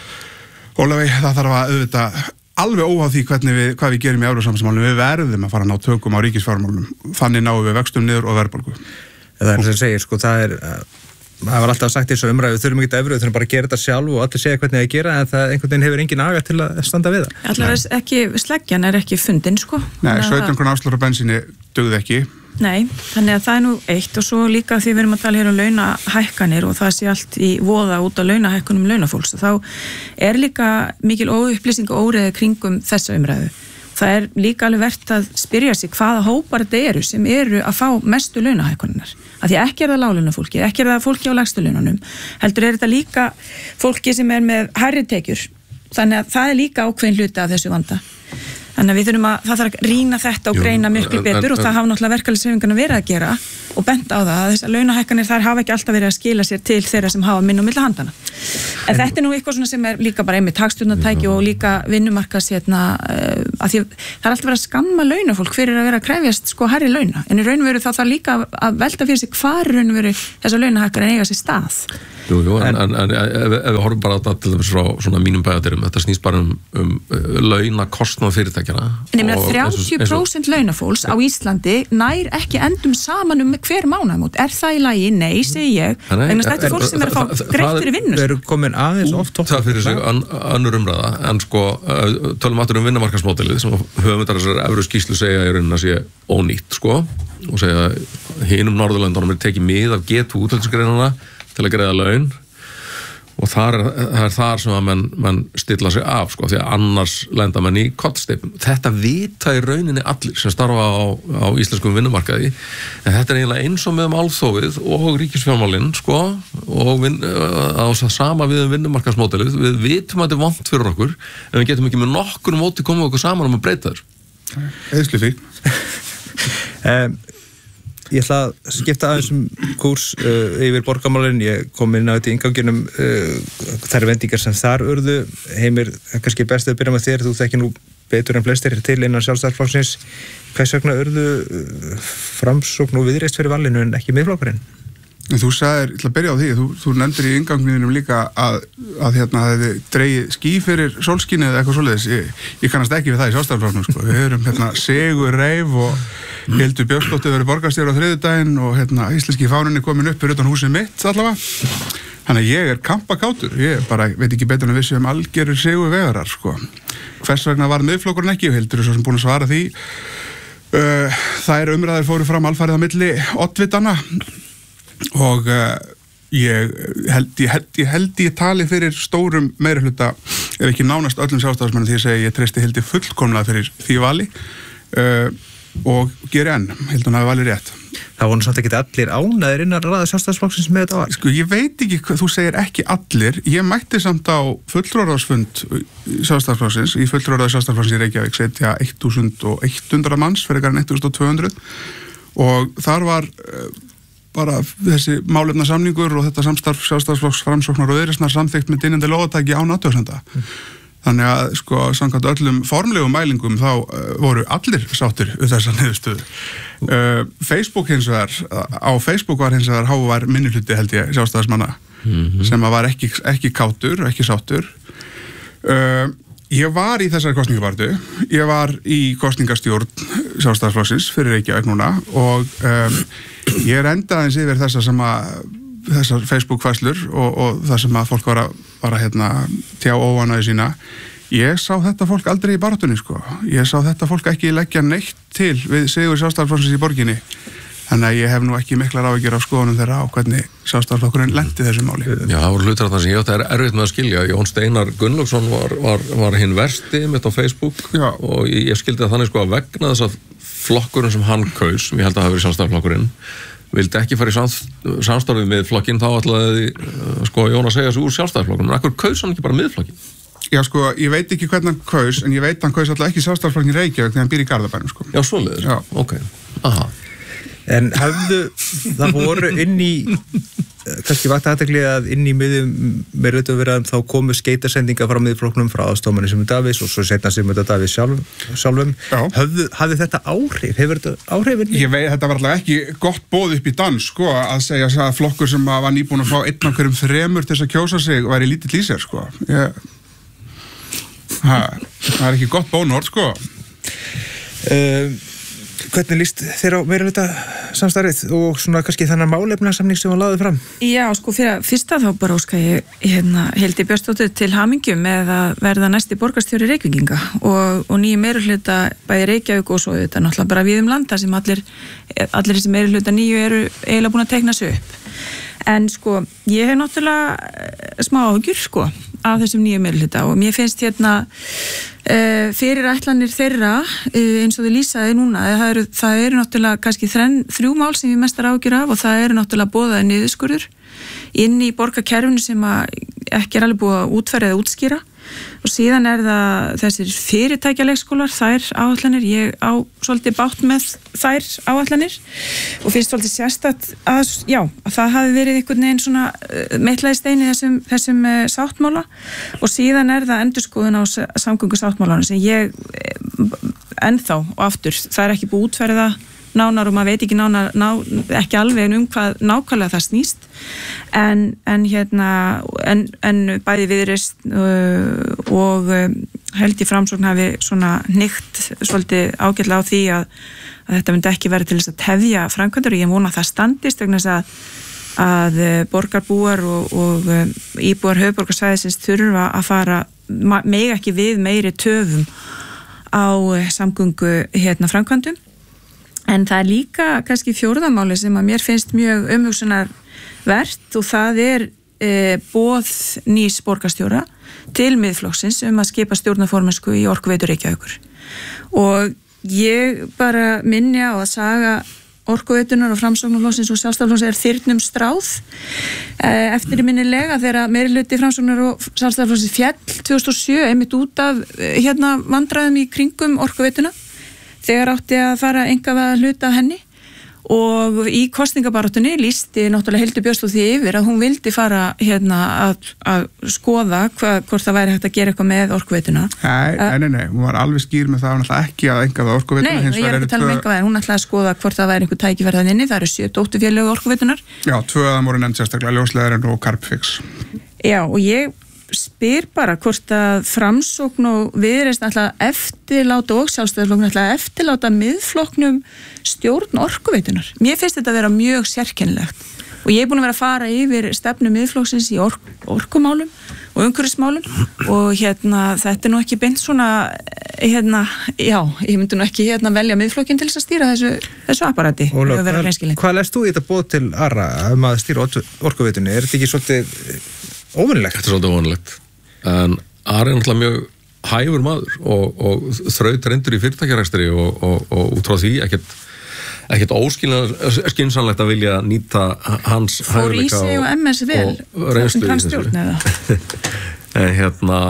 Ólafur, það þarf að auðvitað alveg óháð því hvernig við, hvað við gerum í Evrópusambandið, við verðum að fara að ná tökum á ríkisfjármálum. Þannig náum við vöxtum niður og verðbólgu. Það er sem segir, sko, það er, það var alltaf sagt í þessu umræðu, við þurfum ekki evru, við þurfum bara að gera þetta sjálf og allir segja hvernig það gera, en það einhvern veginn hefur engin aga til að standa við það. Allar ekki, sleggjan er ekki fundin, sko. Nei, sautján króna afsláttur á bensíni dugði ekki. Nei, þannig að það er nú eitt og svo líka því við erum að tala hér um launahækkanir og það sé allt í voða út af launahækkunum launafólks og þá er líka mikil óupplýsing og óreiði kringum þessa umræðu. Það er líka alveg vert að spyrja sig hvaða hópar þetta eru sem eru að fá mestu launahækkuninnar. Af því ekki er það láglaunafólki, ekki er það fólki á lægstu laununum, heldur er þetta líka fólki sem er með hærri tekjur, þannig að það er líka ákveðin hluti af þessu vanda. Þannig að við þurfum að, það þarf að rýna þetta og Jú, greina miklu en- betur en- og það hafa náttúrulega verkalýðshreyfingarnar verið að gera og bent á það að þessar launahækkanir þær hafa ekki alltaf verið að skila sér til þeirra sem hafa minn og milli handana. En, en þetta er nú eitthvað svona sem er líka bara einmitt hagstjórnartæki og líka vinnumarkas hérna, uh, að því það er alltaf verið að skamma launafólk fyrir að vera að krefjast sko hærri launa, en í raun og veru þá þarf líka að velta fyrir sig hvar í raun og veru þessar launahækkanir eiga sér stað. Jú, jú, en, en, en ef, ef við horfum bara á þetta til þess frá svona mínum bæjadyrum, þetta snýst bara um, um launakostnað fyrirtækjana. En ég meina þrjátíu prósent launafólks á Íslandi nær ekki endum saman um hver mánaðamót. Er það í lagi? Nei, segi ég. Vegna þetta er fólk sem er að fá greitt fyrir vinnu. Við erum komin aðeins oft Það fyrir sig önnur umræða, en sko tölum aftur um vinnumarkaðsmódelið sem höfundar þessar efru skýrslu segja í rauninni að sé ónýtt, sko, og segja hinum Norðurlöndunum er tekið mið af getu útveldisgreinana til að greiða laun og þar er, það er þar sem að menn, menn stilla sig af, sko, því að annars lenda menn í kollsteypum. Þetta vita í rauninni allir sem starfa á, á íslenskum vinnumarkaði, en þetta er eiginlega eins og með málþófið og ríkisfjármálinn, sko, og vin, á sama við um vinnumarkaðsmódelið. Við vitum að þetta er vont fyrir okkur, en við getum ekki með nokkur móti komið okkur saman um að breyta þessu. Eðslu því. um, Ég ætla að skipta aðeins um kúrs uh, yfir borgarmálin. Ég kom inn á þetta í innganginum uh, þær vendingar sem þar urðu. Heimir, kannski best að byrja með þér, þú þekki nú betur en flestir til innan Sjálfstæðisflokksins. Hvers vegna urðu uh, Framsókn og Viðreisn fyrir valinu en ekki Miðflokkurinn? Þú sagðir, ég ætla að byrja á því, þú, þú nefndir í inngangninum líka að, að hérna það hefði dreigið ský fyrir sólskinni eða eitthvað svoleiðis. Ég, ég kannast ekki við það í Sjálfstæðisflokknum, sko. Við erum hérna Sigur Reif og Hildur Björnsdóttir verið borgarstjóri á þriðjudaginn og hérna íslenski fánunni komin upp fyrir utan húsið mitt allavega. Þannig að ég er kampakátur, ég bara veit ekki betur en vissi um algerur sigur vegarar, sko. Hvers vegna var Miðflokkurinn ekki, og Hildur er svo sem búin að svara því. Uh, þær umræður fóru fram alfarið á milli oddvitana og uh, ég, held, ég, held, ég held ég tali fyrir stórum meirihluta, ef ekki nánast öllum sjálfstæðismennum því ég segi ég treysti Hildi fullkomlega fyrir því vali uh, og geri enn, Hildi hún hafi valið rétt. Það voru samt ekki allir ánæðir innan raða Sjálfstæðisflokksins með þetta var. Sko ég veit ekki, þú segir ekki allir, ég mætti samt á fulltrúarráðsfund Sjálfstæðisflokksins, í fulltrúarráði Sjálfstæðisflokksins í Reykjavík setja ellefu hundruð manns fyrir eitthvað ellefu hundruð og þar var uh, bara þessi málefna samningur og þetta samstarf Sjálfstæðisflokks Framsóknar og Viðreisnar samþykkt með dynjandi lóðatæki án athugasemda. Mm. Þannig að sko samkvæmt öllum formlegum mælingum þá uh, voru allir sáttir við þessa niðurstöðu. Uh, Facebook hins vegar, á Facebook var hins vegar hávær minnihluti held ég sjálfstæðismanna mm-hmm. sem að var ekki, ekki kátur, ekki sáttur. Uh, ég var í þessari kosningabartu, ég var í kosningastjórn Sjálfstæðisflokksins fyrir Reykjavík núna og um, ég er endaðins yfir þessa sem að þessar Facebook-fæslur og, og það sem að fólk var að, var að hérna, tjá óánægju sína. Ég sá þetta fólk aldrei í baráttunni, sko. Ég sá þetta fólk ekki leggja neitt til við sigur Sjálfstæðisflokksins í borginni. Þannig að ég hef nú ekki miklar áhyggjur af skoðunum þeirra á hvernig Sjálfstæðisflokkurinn lendi þessu máli. Já, það voru hlutir af það sem ég átti er erfitt með að skilja. Jón Steinar Gunnlaugsson var, var, var hinn versti mitt á Facebook Já. Og ég, ég skildi það þannig sko að vegna þess að flokkurinn sem hann kaus, sem ég held að hafa verið Sjálfstæðisflokkurinn, vildi ekki fara í samstarfið með flokkin, þá ætlaði sko Jón að segja sig úr Sjálfstæðisflokkunum. En akkur kaus hann ekki bara miðflokkin? Já, sko, ég veit ekki hvernig hann kaus, en ég veit hann kaus alltaf ekki Sjálfstæðisflokkin Reykjavík þegar hann býr í Garðabænum, sko. Já, svoleiðis? Já. Ok. Aha. En hefðu, það voru inn í, kannski vakti athygli að inn í miðjum með rauðtöfverðum þá komu skeitasendinga frá miðflokknum frá aðstofmanni Sigmund Davíðs og svo setna Sigmund Davíðs sjálf, sjálfum. Höfðu, hafði þetta áhrif? Hefur þetta áhrifin? Ég veit, þetta var alltaf ekki gott boð upp í dans, sko, að segja að flokkur sem var nýbúin að fá einn af hverjum þremur til þess að kjósa sig væri lítill í sér, sko. Ég, ha, það er ekki gott bónord, sko. Um, Hvernig líst þér á meirihluta samstarfið og svona kannski þannig málefnasamning sem hann lagði fram? Já, sko fyrir fyrsta þá bara óska ég hérna Hildi Björnsdóttur til hamingju með að verða næsti borgarstjóri Reykvíkinga og, og nýju meirihluta bæði Reykjavík og svo þetta náttúrulega bara við um landa sem allir, allir þessi meirihluta nýju eru eiginlega búin að teikna sig upp. En sko, ég hef náttúrulega smá áhyggjur sko af þessum nýju meirihluta og mér finnst hérna uh, fyrir ætlanir þeirra uh, eins og þið lýsaði núna það eru, það eru náttúrulega kannski þrenn, þrjú mál sem ég mestar áhyggjur af og það eru náttúrulega boðaði niðurskurður inn í borgarkerfinu sem að ekki er alveg búið að útfæra eða útskýra og síðan er það þessir fyrirtækja leikskólar, þær áætlanir, ég á svolítið bátt með þær áætlanir og finnst svolítið sérstætt að, já, að það hafi verið einhvern veginn svona meitlaði steini þessum, þessum uh, sáttmála og síðan er það endurskoðun á samgöngu sáttmálanum sem ég ennþá og aftur, það er ekki búið útfærið það nánar og maður veit ekki nánar, ná, ekki alveg um hvað nákvæmlega það snýst en, en hérna en, en bæði viðreist uh, og uh, held í Framsókn hafi svona hnygt svolítið ágætlega á því að, að þetta myndi ekki vera til þess að tefja framkvæmdur og ég vona að það standist vegna þess að, að borgarbúar og, og íbúar höfuðborgarsvæðisins þurfa að fara mega ekki við meiri töfum á samgöngu hérna framkvæmdum. En það er líka kannski fjórðamáli sem að mér finnst mjög umhugsunarvert og það er e, boð nýs borgarstjóra til miðflokksins um að skipa stjórnarformennsku í Orkuveitu Reykjavíkur. Og ég bara minni á að saga Orkuveitunar og Framsóknarflokksins og Sjálfstæðisflokksins er þyrnum stráð e, eftir minnilega þegar meirihluti Framsóknar og Sjálfstæðisflokksins fjall tvö þúsund og sjö einmitt út af hérna vandræðum í kringum Orkuveituna. Þegar átti að fara enga hluta af henni og í kosningabaráttunni lýsti náttúrulega Hildur Björnsdóttir því yfir að hún vildi fara hérna að, að skoða hva, hvort það væri hægt að gera eitthvað með Orkuveituna. Nei, nei, nei, nei, hún var alveg skýr með það, hún ætlaði ekki að enga það Orkuveituna. Nei, ég er ekki að tala um enga það, hún ætlaði að skoða hvort það væri einhver tækifærið inni, það eru sjö dótturfélög Orkuveitunar. Já, tvö af þeim voru nefnd sérstaklega Ljósleiðarinn og Carbfix. Já, og ég spyr bara hvort að Framsókn og Viðreisn ætla eftirláta og Sjálfstæðisflokknum ætla eftirláta miðflokknum stjórn Orkuveitunar. Mér finnst þetta að vera mjög sérkennilegt og ég er búin að vera að fara yfir stefnu miðflokksins í ork, orkumálum og umhverfismálum og hérna þetta er nú ekki beint svona hérna, já, ég myndi nú ekki hérna velja miðflokkin til þess að stýra þessu, þessu apparati. Ólaf, hvað lest þú í þetta boð til Ara um að stýra Orkuveitunni? Er þetta ekki svolítið óvanilegt? Þetta er svolítið óvanilegt en Ari er náttúrulega mjög hæfur maður og, og þraut reyndur í fyrirtækjarekstri og, og, og út frá því ekkert ekkert óskynsanlegt að vilja nýta hans hæfileika og, og, og reynslu í þessu en hérna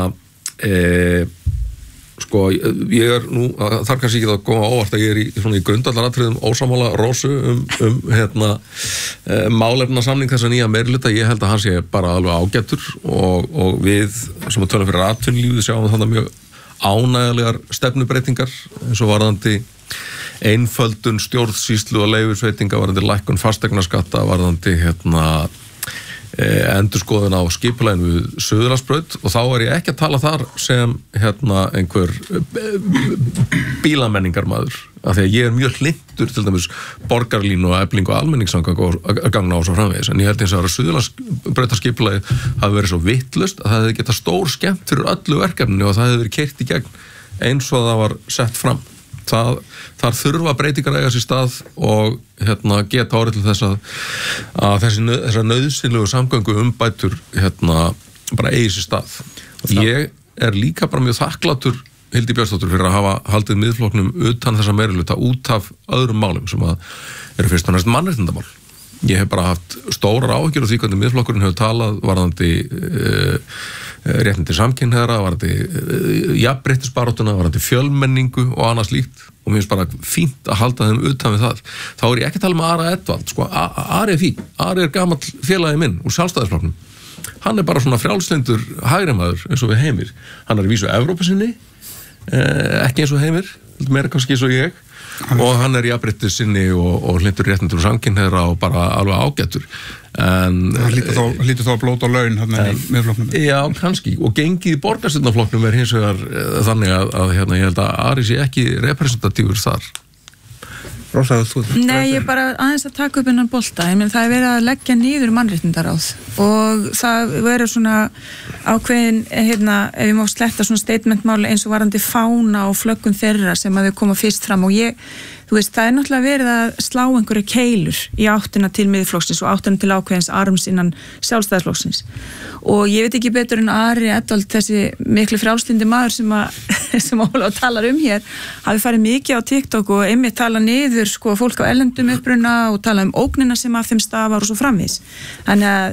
e, sko ég er nú þar kannski ekki að koma ávart að ég er í, svona í grundvallaratriðum ósammála Rósu um, um hérna e, málefna samning þessa nýja meirihluta. Ég held að hann sé bara alveg ágætur og, og við sem að tölum fyrir atvinnulífið sjáum þannig mjög ánægjulegar stefnubreitingar eins og varðandi einföldun stjórnsýslu og leyfisveitinga, varðandi lækkun fasteignaskatta, varðandi hérna endurskoðun á skipulaginu við Suðurlandsbraut og þá er ég ekki að tala þar sem hérna einhver bílamenningarmaður af því að ég er mjög hlynntur til dæmis borgarlínu og eflingu og almenningssamgangna á svo framvegis en ég held eins og að Suðurlandsbrautarskipulagi hafi verið svo vittlust að það hefði getað stór skemmt fyrir öllu verkefninu og það hefði verið keyrt í gegn eins og það var sett fram. Það, þar þurfa breytingar að eiga sér stað og hérna, geta árið til þess að, að þessi, þessar nauðsynlegu samgöngu umbætur hérna, bara eigi sér stað. Ég er líka bara mjög þakklátur Hildi Björnsdóttur fyrir að hafa haldið miðflokknum utan þessa meirihluta út af öðrum málum sem að eru fyrst og næst mannréttindamál. Ég hef bara haft stórar áhyggjur af því hvernig miðflokkurinn hefur talað varðandi uh, réttindi samkynhneigðra, varðandi uh, jafnréttisbaráttuna, varðandi fjölmenningu og annað slíkt og mér finnst bara fínt að halda þeim utan við það. Þá er ég ekki að tala með Ara Edvald, sko, Ari er fín, Ari er gamall félagi minn úr Sjálfstæðisflokknum. Hann er bara svona frjálslyndur hægrimaður eins og við Heimir. Hann er í vísu Evrópusinni, uh, ekki eins og Heimir, meira kannski eins og ég. Og hann er jafnréttis sinni og, og hlindur réttindur og samkynhneigðra og bara alveg ágættur en hann hlýtur þá að blóta á laun hann í miðflokknum. Já, kannski og gengið í borgarstjórnarflokknum er hins vegar þannig að, að hérna, ég held að Ari sé ekki representatífur þar. Rósa, þú? Nei, ég bara aðeins að taka upp innan bolta, ég menn það er verið að leggja niður mannréttindaráð og það verður svona ákveðin, hérna, ef ég má sletta svona statementmáli eins og varandi fána og flöggum þeirra sem að þau koma fyrst fram og ég, þú veist, það er náttúrulega verið að slá einhverja keilur í áttina til miðflokksins og áttina til ákveðins arms innan Sjálfstæðisflokksins og ég veit ekki betur en Ari Edvald, þessi miklu frjálslyndi maður sem að sem Ólafur talar um hér, hafi farið mikið á TikTok og einmitt tala niður sko fólk á erlendum uppruna og tala um ógnina sem af þeim stafar og svo framvís. Þannig að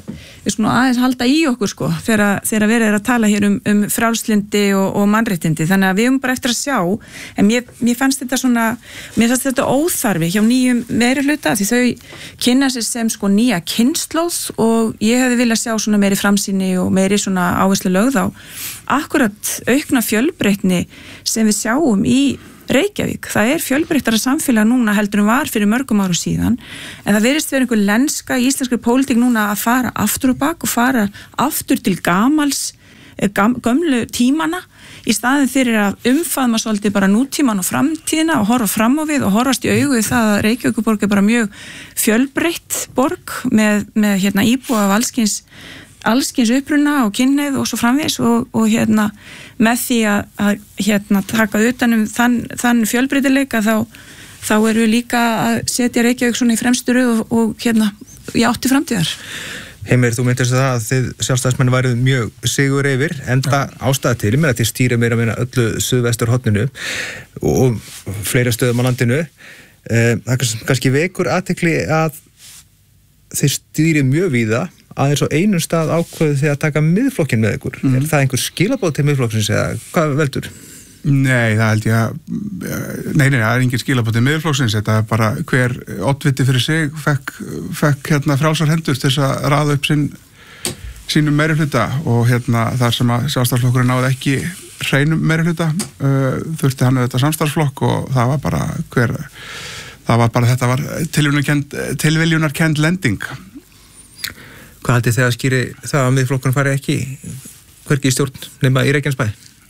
við svona aðeins halda í okkur sko þegar, þegar verið er að tala hér um, um frjálslyndi og, og mannréttindi, þannig að við höfum bara eftir að sjá, en mér, mér fannst þetta svona, mér fannst þetta óþarfi hjá nýjum meirihluta því þau kynna sér sem sko nýja kynslóð og ég hefði viljað sjá svona meiri framsýni og meiri svona áherslu lögð á akkurat aukna fjölbreytni sem við sjáum í Reykjavík. Það er fjölbreyttara samfélag núna heldur en var fyrir mörgum árum síðan, en það virðist vera einhver lenska í íslenskri pólitík núna að fara aftur og bak og fara aftur til gamals, gam, gömlu tímana í staðin fyrir að umfaðma svolítið bara nútíman og framtíðina og horfa fram á við og horfast í augu við það að Reykjavíkurborg er bara mjög fjölbreytt borg með, með hérna, íbúa af allskyns allskyns uppruna og kynneið og svo framvegis og, og hérna með því að, að hérna taka utan um þann, þann fjölbreytileika þá, þá erum við líka að setja Reykjavík svona í fremstu röð og, og hérna í átti framtíðar. Heimir, þú myndist það að þið sjálfstæðismenn værið mjög sigur yfir, enda ástæða til, mér að þið stýra meira meina öllu suðvestur hotninu og fleira stöðum á landinu. Það er kannski vekur athygli að þið stýrið mjög víða aðeins á einum stað ákveðu því að taka miðflokkin með ykkur. Mm. Er það einhver skilaboð til miðflokksins eða hvað veldur? Nei, það held ég að nei, nei, það er engin skilaboð til miðflokksins, þetta er bara hver oddviti fyrir sig fekk, fekk hérna frjálsar hendur til þess að raða upp sín, sínum meirihluta og hérna þar sem að sjálfstæðisflokkurinn náði ekki hreinum meirihluta uh, þurfti hann auðvitað samstarfsflokk og það var bara hver það var bara, þetta var tilviljunarkennd lending. Hvað haldið þið að skýri það að miðflokkurinn fari ekki hvergi í stjórn nema í Reykjanesbæ?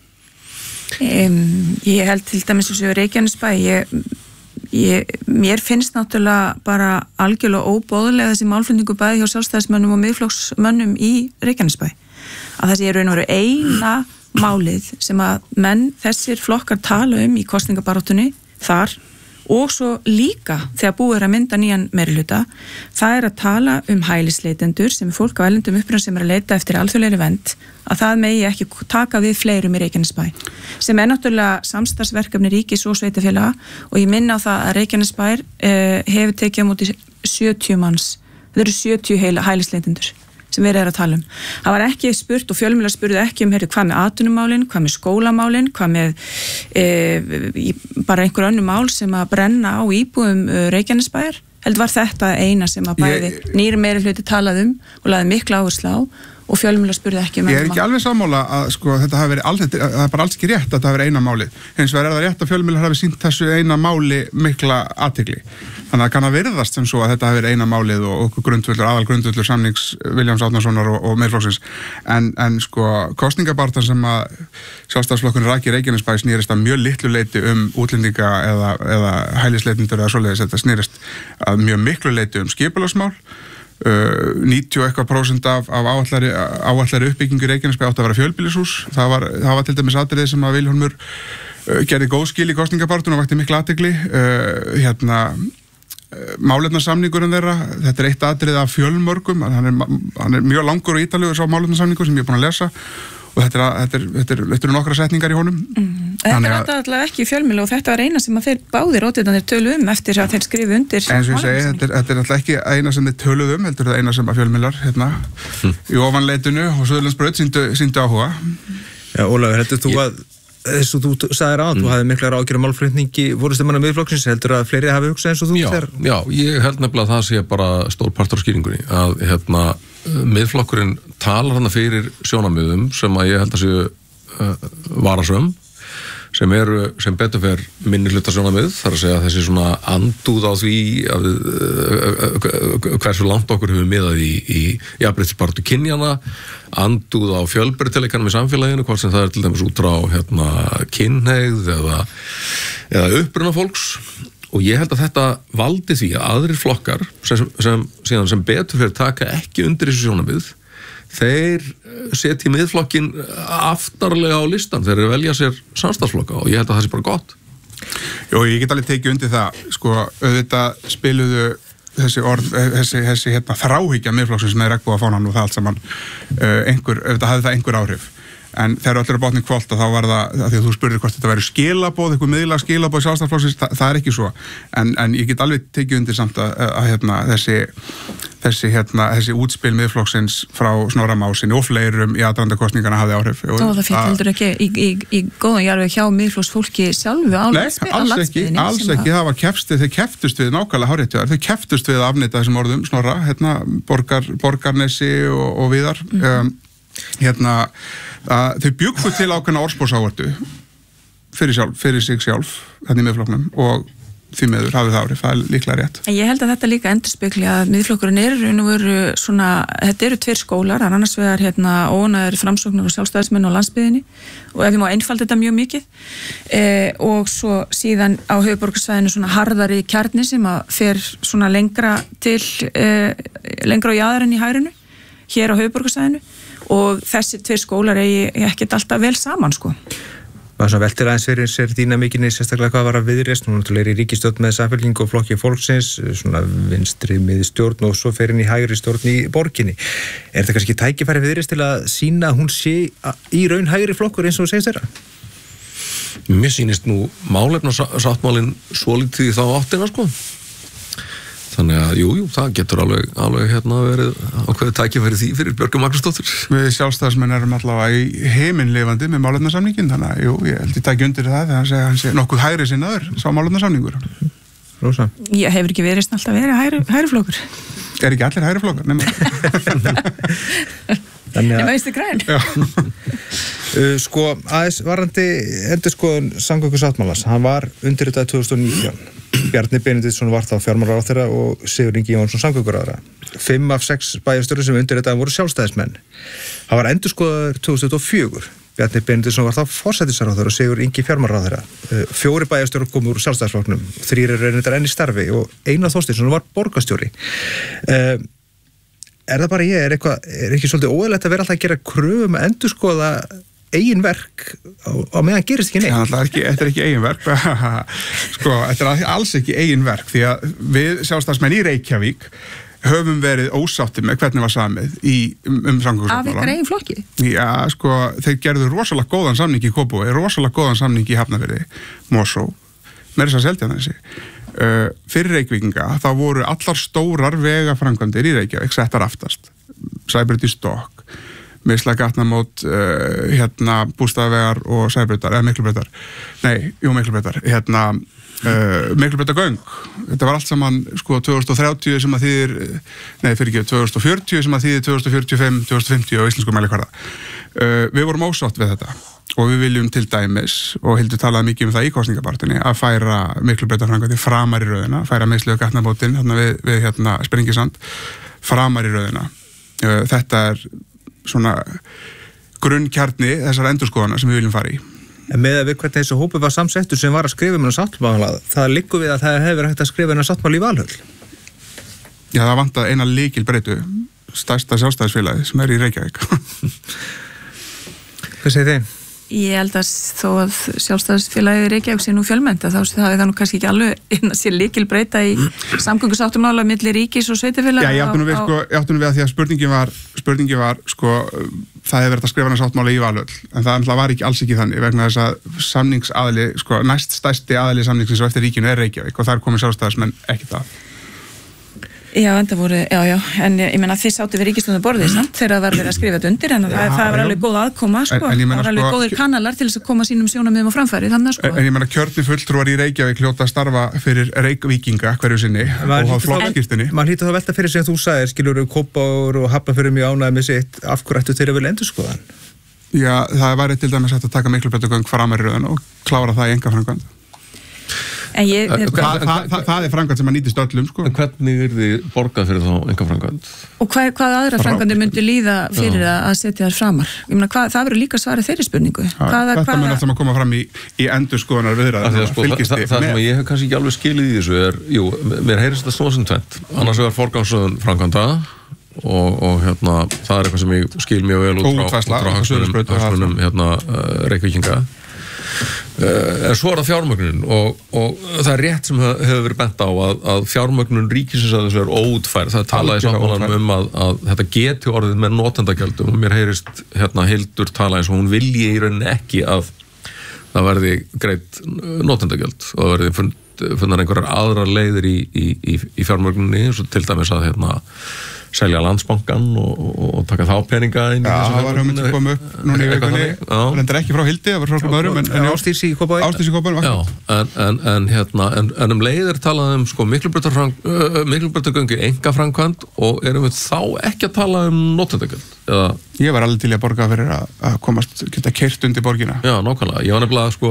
Um, ég held til dæmis þessu Reykjanesbæ, ég, ég, mér finnst náttúrulega bara algjörlega óboðlega þessi málflutningu bæði hjá sjálfstæðismönnum og miðflokksmönnum í Reykjanesbæ. Að þessi er raun og veru eina málið sem að menn þessir flokkar tala um í kosningabaráttunni þar og svo líka þegar búið er að mynda nýjan meirihluta, það er að tala um hælisleitendur sem er fólk á erlendum uppruna sem er að leita eftir alþjóðlegri vernd, að það megi ekki taka við fleirum í Reykjanesbæ sem er náttúrulega samstarfsverkefni ríkis og sveitafélaga og ég minna á það að Reykjanesbær eh, hefur tekið á móti sjötíu manns, það eru sjötíu heila hælisleitendur sem við erum að tala um. Það var ekki spurt og fjölmiðlar spurðu ekki um heyrðu, hvað með atvinnumálin, hvað með skólamálin, hvað með e, bara einhver önnur mál sem að brenna á íbúum e, Reykjanesbæjar. Held var þetta eina sem að bæði ég, nýri meirihluti talað um og laði mikla áherslu á og fjölmiðlar spurðu ekki um. Ég er ekki alveg sammála að sko þetta hafi verið alls, það er bara alls ekki rétt að þetta hafi verið eina máli. Hins vegar er það rétt að fjölmiðlar hafi sýnt þessu eina máli mikla athygli. Þannig að kann að virðast sem svo að þetta hafi verið eina málið og okkur grundvöllur, aðal grundvöllur samnings Vilhjálms Árnasonar og, og Miðflokksins. En, en sko kosningabaráttan sem að Sjálfstæðisflokkurinn rak í Reykjanesbæ snýrist að mjög litlu leyti um útlendinga eða, eða hælisleitendur eða svoleiðis. Þetta snýrist að mjög miklu leyti um skipulagsmál. Uh, níutíu og eitthvað prósent af, af áallari, áallari uppbyggingu Reykjanesbæ átti að vera fjölbýlishús. Það var, það var til dæmis atriði sem að Vilhjálmur uh, gerði góð skil í kosningabaráttunni og vakti mikla athygli. Uh, hérna málefnasamningurinn þeirra, þetta er eitt atrið af fjölmörgum, hann er, hann er mjög langur og ítarlegur sá málefnasamningur sem ég er búin að lesa og þetta er, þetta er, þetta er, þetta er nokkra setningar í honum. Mm. Þetta er alltaf ekki fjölmiðla og þetta var eina sem að þeir báðir ótvitanir tölu um eftir að þeir skrifu undir. En sem ég segi, þetta er, þetta er alltaf ekki eina sem þeir töluð um, heldur það eina sem að fjölmiðlar hérna hm. í ofanleitinu og Suðurlandsbraut síndu, síndu áhuga. Já, Ólafur, heldur þú að þess að þú sagðir að, mm. þú hafði miklar ágjör málflutningi fórustumanna Miðflokksins, heldur að fleiri hafi hugsað eins og þú já, þegar? Já, ég held nefnilega að það sé bara stór partur á skýringunni, að hérna, Miðflokkurinn talar hana fyrir sjónarmiðum sem að ég held að séu uh, varasöm, sem eru, sem betur fer minni hluta sjónarmið, þar að segja þessi svona andúð á því að uh, hversu langt okkur hefur miðað í, í jafnréttisbaráttu kynjana, andúð á fjölbreytileikanum í samfélaginu, hvort sem það er til dæmis út frá hérna, kynhneigð eða, eða uppruna fólks. Og ég held að þetta valdi því að aðrir flokkar sem, sem, sem, sem betur fyrir taka ekki undir þessu sjónarmið, þeir setja í miðflokkin aftarlega á listan, þeir eru velja sér samstarfsflokka og ég held að það sé bara gott. Jó, ég get alveg tekið undir það, sko, auðvitað spiluðu þessi orð, þessi, þessi hérna, þráhyggja miðflokksins með regnbogafánan og það allt saman, uh, einhver, auðvitað hafði það einhver áhrif. en þegar öllu er bátning kvöld þá var það, að því að þú spurðir hvort þetta væri skilaboð, eitthvað miðla skilaboð Sjálfstæðisflokksins, það, það er ekki svo en, en ég get alveg tekið undir samt að, að hérna, þessi, þessi, hérna, þessi útspil miðflokksins frá Snorra Másinni og fleirum í aðdraganda kosningana hafði áhrif. Þó það fyrir heldur ekki í, í, í góðan jarfi hjá miðflokksfólki sjálfu á landsbyggðinni? Nei, alls ekki, alls ekki, það var kepst, þeir keftust við nákvæmlega hárrétt, þeir keftust við að afneita þessum orðum Snorra, hérna, borgar, Borgarnesi og, og viðar. Mm. Um, hérna, að þau bjuggu til ákveðna orðspórsáhvertu fyrir, sjálf, fyrir sig sjálf, hérna í miðflokknum og því meður hafið það árið, það er líklega rétt. Ég held að þetta líka endurspegli að miðflokkurinn eru nú veru svona, þetta eru tveir skólar, annars vegar hérna ónæður framsóknar og sjálfstæðismenn á landsbyggðinni og ef ég má einfalda þetta mjög mikið e, og svo síðan á höfuðborgarsvæðinu svona harðari kjarni sem að fer svona lengra til, e, lengra á jaðarinn í hærinu, hér á höfuðborgarsvæðinu og þessi tveir skólar eigi ekkert alltaf vel saman sko. Maður svona veltir aðeins fyrir sér dýna mikinni sérstaklega hvað var að viðreist, nú náttúrulega er í ríkisstjórn með Samfylkingu og Flokki fólksins, svona vinstri miðstjórn og svo fer inn í hægri stjórn í borginni. Er þetta kannski tækifæri viðreist til að sína að hún sé í raun hægri flokkur eins og segist þeirra? Mér sýnist nú málefnasáttmálinn svolítið í þá áttina sko. Þannig að, jú, jú, það getur alveg, alveg hérna verið ákveðið tækifæri því fyrir Björgu Magnúsdóttur. Við sjálfstæðismenn erum allavega í heiminlifandi með málefnasamningin, þannig að, jú, ég held ég tæki undir það þegar hann segja, hann sé nokkuð hægri sinnaður, sá málefnasamningur. Rósa? Ég hefur ekki verið alltaf verið hægri, hægri flokkur. Er ekki allir hægri flokkar, nema. Nema Vinstri græn. uh, sko, aðeins varandi endurskoðun samgöngusáttmálans, hann var undirritað tvö þúsund og nítján. Bjarni Benediktsson var þá fjármálaráðherra og Sigurður Ingi Jónsson samgönguráðherra. Fimm af sex bæjarstjórar sem undirritaðir voru sjálfstæðismenn. Hann var endurskoðaður tvö þúsund og fjögur. Bjarni Benediktsson var þá forsætisráðherra og Sigurður Ingi fjármálaráðherra. Fjóri bæjarstjórar komu úr sjálfstæðisflokknum, þrír eru reyndar enn í starfi og Einar Þorsteinsson var borgarstjóri. Uh, er það bara ég, er, eitthvað, er ekki svolítið óeðlegt að vera alltaf að gera kröfum að endurskoða eigin verk á, á meðan gerist ekki neitt? Ja, þetta er ekki, þetta er ekki eigin verk sko, þetta er alls ekki eigin verk því að við sjálfstæðismenn í Reykjavík höfum verið ósáttið með hvernig var samið í, um, um samgöngusáttmálann. Af ykkur eigin flokki? Já, sko, þeir gerðu rosalega góðan samning í Kópavogi, rosalega góðan samning í Hafnarfirði, Mosó, með þess að Seltjarnarnesi. Uh, fyrir Reykvíkinga, þá voru allar stórar vegaframkvæmdir í Reykjavík settar aftast. Sæbraut í Stokk, Misla gatnamót, uh, hérna, Bústaðavegar og Sæbrautar, eða Miklubrautar. Nei, jú, Miklubrautar. Hérna, uh, Miklubrautagöng. Þetta var allt saman, sko, tvö þúsund og þrjátíu sem að þýðir, nei, fyrir ekki, tvö þúsund og fjörutíu sem að þýðir tvö þúsund og fjörutíu og fimm, tvö þúsund og fimmtíu á íslensku mælikvarða. Uh, við vorum ósátt við þetta og við viljum til dæmis, og Hildur talaði mikið um það í kosningabartunni, að færa Miklubrautaframkvæmdir framar í röðina, færa Mislu gatnamótin, hérna við, við hérna, Sprengisand, framar í röðina. Uh, þetta er svona grunnkjarni þessar endurskoðana sem við viljum fara í. En með að við hvernig þessu hópu var samsettur sem var að skrifa um hennar sáttmála, það liggur við að það hefur hægt að skrifa hennar sáttmála í Valhöll. Já, það vantaði eina lykilbreytu, stærsta sjálfstæðisfélagi sem er í Reykjavík. Hvað segir þið? Ég held að þó að sjálfstæðisfélagið Reykjavík sé nú fjölmennt að þá sé það, það nú kannski ekki alveg inn að sé lykilbreyta í samgöngusáttmála milli ríkis og sveitarfélaga. Já, ég áttu nú við, sko, ég áttu nú við að því að spurningin var, spurningin var, sko, það hefur verið að skrifa hana sáttmála í Valhöll, en það var ekki alls ekki þannig vegna þess að samningsaðili, sko, næst stærsti aðili samningsins og eftir ríkinu er Reykjavík og þar komið sjálfstæðismenn ekki það. Já, enda voru, já, já, en ég meina þið sátu við ríkisstjórnar borðið samt þegar það var verið að skrifa þetta undir, en það, það var alveg góð aðkoma, sko, en, en það var alveg sko, góðir kanalar til þess að koma sínum sjónarmiðum á framfæri, þannig, sko. En, en ég meina kjörni fulltrúar í Reykjavík hljóta að starfa fyrir Reykvíkinga hverju sinni og hafa flokkskírteini. Man hlýtur þá velta fyrir sem þú sagðir, skilur við Kópavogur og Hafnarfjörður mjög ánægð með sitt, af hverju ættu þeir að vilja endurskoða hann? Já, það væri til dæmis hægt að taka Miklubrautagöng framar í röðina og klára það í einkaframkvæmd. En ég, Þa, það, það, það, það er framkvæmd sem að nýtist öllum, sko. En hvernig er þið borgað fyrir þá einkaframkvæmd? Og hvað, hvað aðra framkvæmdir myndi líða fyrir já. Að setja þær framar? Ég meina, hvað, það verður líka svarið þeirri spurningu. Já, hvaða, þetta mun alltaf að koma fram í, í endurskoðunar viðræður. Sko, það, það, það sem ég hef kannski ekki alveg skilið í þessu er, jú, mér heyrist þetta snúa sem tvennt. Annars vegar forgangsröðun framkvæmda og, og hérna, það er eitthvað sem ég skil mjög vel út frá, út frá hagsmunum hérna, uh, Reykvíkinga. Uh, en svo er það fjármögnun og, og það er rétt sem hefur verið bent á að, að fjármögnun ríkisins að þessu er óútfærð. Það talaði sáttmálanum um að, að þetta geti orðið með notendagjöldum og mér heyrist hérna Hildur tala eins og hún vilji í rauninni ekki að það verði greitt notendagjöld og það verði fund, fundar einhverjar aðrar leiðir í, í, í, í fjármögnunni, eins og til dæmis að hérna selja Landsbankann og, og, og taka þá peninga inn í þessu. Já, það var hugmynd að koma upp núna í vikunni, reyndar ekki frá Hildi, það var frá svona öðrum, en, en Ásdís í Kópavogi. Ásdís í Kópavogi. Já, en, en, en, hérna, en, en um leiðir talaði um sko Miklubrautargöngu einkaframkvæmd og erum við þá ekki að tala um notendagjöld. Eða... Ég var alveg til að borga fyrir að, að komast, geta keyrt undir borgina. Já, nákvæmlega. Ég var nefnilega sko...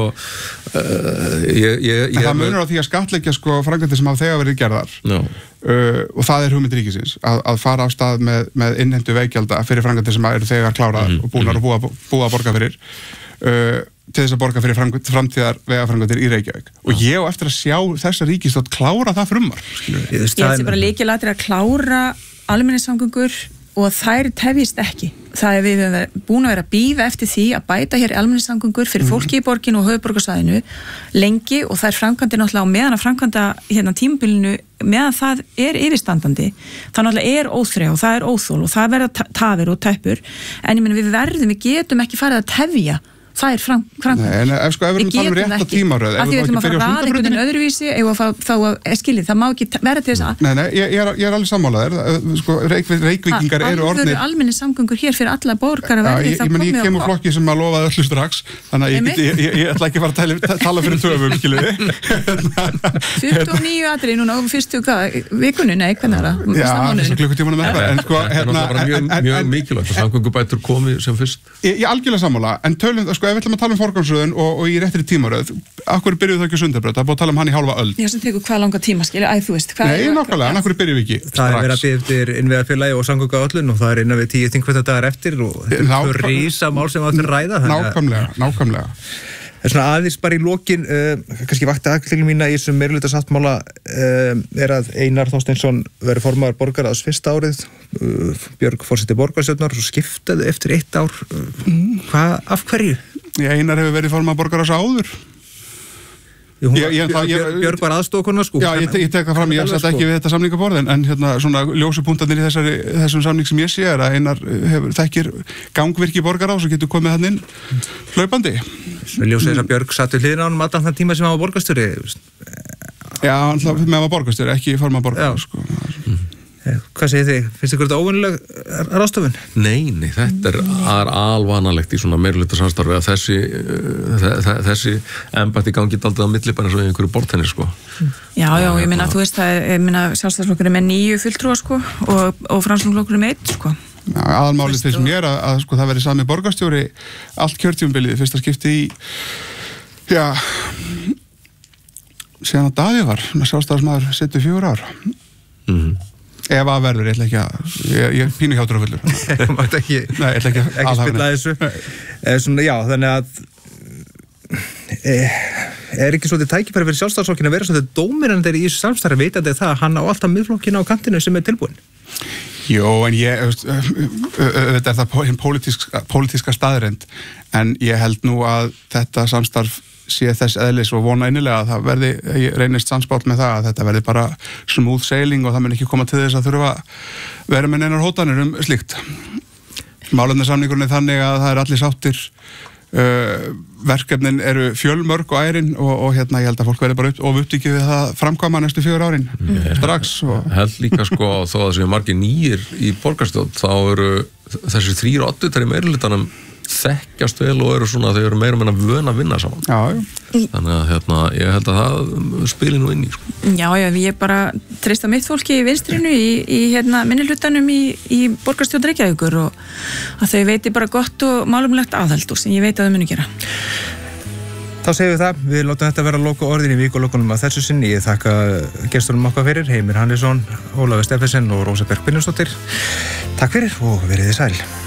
Uh, ég, ég, ég en það munur á því að skattleggja sko framkvæmdir sem hafa þegar verið gerðar. Já. Uh, og það er hugmynd ríkisins að, að fara á stað með, með innheimtu veggjalda fyrir framkvæmdir sem eru þegar kláraðar mm -hmm. og búnar og búa, búa að borga fyrir uh, til þess að borga fyrir framtíðar vegaframkvæmdir í Reykjavík. Og ég á eftir að sjá þessa ríkisstjórn klára það frumvarp. Ég þessi bara lykilatriði að klára almenningssamgöngur og þær tefjist ekki. Það er við búin að vera að bíða eftir því að bæta hér almenningssamgöngur fyrir fólki í borginu og höfuðborgarsvæðinu lengi og það er framkvæmdi náttúrulega á meðan að framkvæmda hérna tímabilinu meðan það er yfirstandandi. Það náttúrulega er óþrjá og það er óþól og það verða tafir og tæpur en ég menn við verðum, við getum ekki farið að tefja. Það er framkvæmd. Nei, en ef sko, ef við erum að tala um rétta tímaröð, ef við ætlum að fara ræða einhvern veginn öðruvísi, ef við þá að skiljið, það má ekki vera til þess að... Nei, nei, ég, ég, er, ég er alveg sammálaður, sko, reik, reikvíkingar eru orðnir... Alveg almenni samgöngur hér fyrir alla borgara verði það komið á... Ég kemur flokki sem að lofaði öllu strax, þannig að ég, ég, ég, ég ætla ekki að fara að tala, tala fyrir töfum, skiljiði. tuttugu og níu atriði núna á fyrstu vikunni, nei, hvernig er það? Já, þessum klukkutímanum er það, en sko, hérna... Mjög mikilvægt að samgöngubætur komi sem fyrst. Ég algjörlega sammála, en tölum, sko, ef við ætlum að tala um forgangsröðun og, og í réttri tímaröð, akkur byrjuðu það ekki Sundabraut? Það er búið að tala um hann í hálfa öld. Já, sem tekur hvað langa tíma, skilja, æ, þú veist. Nei, nákvæmlega, en akkur byrjuðu ekki strax. Það er verið að byrja eftir innviðarfélagi og samgönguáætlun og það er innan við tíu þingveldadagar eftir og þetta er rísa mál sem áttur ræða. Nákvæmlega, nákvæmlega. Það er svona aðeins bara í lokin, uh, kannski vakti aðgengli mína í þessum meirihluta-sáttmála uh, er að Einar Þorsteinsson verið formaður borgarráðs fyrsta árið, uh, Björg forseti borgarstjórnar og skiptaði eftir eitt ár. Uh, hvað, af hverju? Einar hefur verið formaður borgarráðs áður. Jú, hún, ég, ég, Björg, ég, Björg var aðstofkona sko. Já, ég, ég tek það fram, ég satt ekki við þetta samningaborð en, en hérna svona ljósupunktarnir í þessari, þessum samning sem ég sé er að Einar hefur þekkir gangvirki borgarráðs og getur komið hann inn hlaupandi. Svo ljósið þess að Björg satt við hliðina á hann allan þann tíma sem hann var borgarstjóri. Já, alltaf með hann var borgarstjóri, ekki formaður borgarráðs sko. Hvað segir þið? Finnst ykkur þetta óvennileg ráðstöfun? Nei, nei, þetta er, er alvanalegt í svona meirihluta samstarfi að þessi uh, þessi embætti gangi daldið á milli bara eins og einhverju borðtenni sko. Já, já, ég minna, þú veist það, ég minna sjálfstæðisflokkur er með níu fulltrúa sko og, og framsóknarflokkur er með eitt sko. Já, aðalmálið þeir sem ég er að, að sko það verið sami borgarstjóri allt kjörtímabilið, fyrsta skipti í já síðan að Daði var með sjálfstæðismaður settu fjögur ár. Mhm. Ef að verður, ég ætla ekki að ég, ég pínu hjátur á fullur Þú mátt ekki, Nei, ég ætla ekki að ekki spilla þessu e, svona, Já, þannig að e, er ekki svolítið tækifæri fyrir sjálfstæðisflokkinn að vera svolítið dóminandi í þessu samstarfi vitandi það að hann á alltaf miðflokkinn á kantinu sem er tilbúin Jó, en ég þetta er það hinn pólitíska, pólitíska staðrend en ég held nú að þetta samstarf sé þess eðlis og vona innilega að það verði, ég reynist samspátt með það að þetta verði bara smooth sailing og það mun ekki koma til þess að þurfa vera með neinar hótanir um slíkt. Málefnasamningurinn er þannig að það er allir sáttir, uh, verkefnin eru fjölmörg og ærin og, og hérna ég held að fólk verði bara upp, of upptíkið við það framkvæma næstu fjögur árin mm. strax. Og... Held líka sko þó að þessi margir nýjir í borgarstjórn þá eru þessi þrýr oddutar í meirihlutanum þekkjast vel og eru svona, þau eru meira meina vön að vinna saman. Já, já. Þannig að hérna, ég held að það spili nú inn í, sko. Já, já, ég bara treysta mitt fólki í vinstrinu í, í hérna, minnihlutanum í, í borgarstjórn Reykjavíkur og að þau veiti bara gott og málumlegt aðhald og sem ég veit að þau muni gera. Þá segjum við það, við látum þetta vera loka orðin í vikulokunum að þessu sinni. Ég þakka gestunum okkar fyrir, Heimir Hannesson, Ólafur Steffensen og Rósa Björk Brynjólfsdóttir. Takk fyrir og verið þið sæl.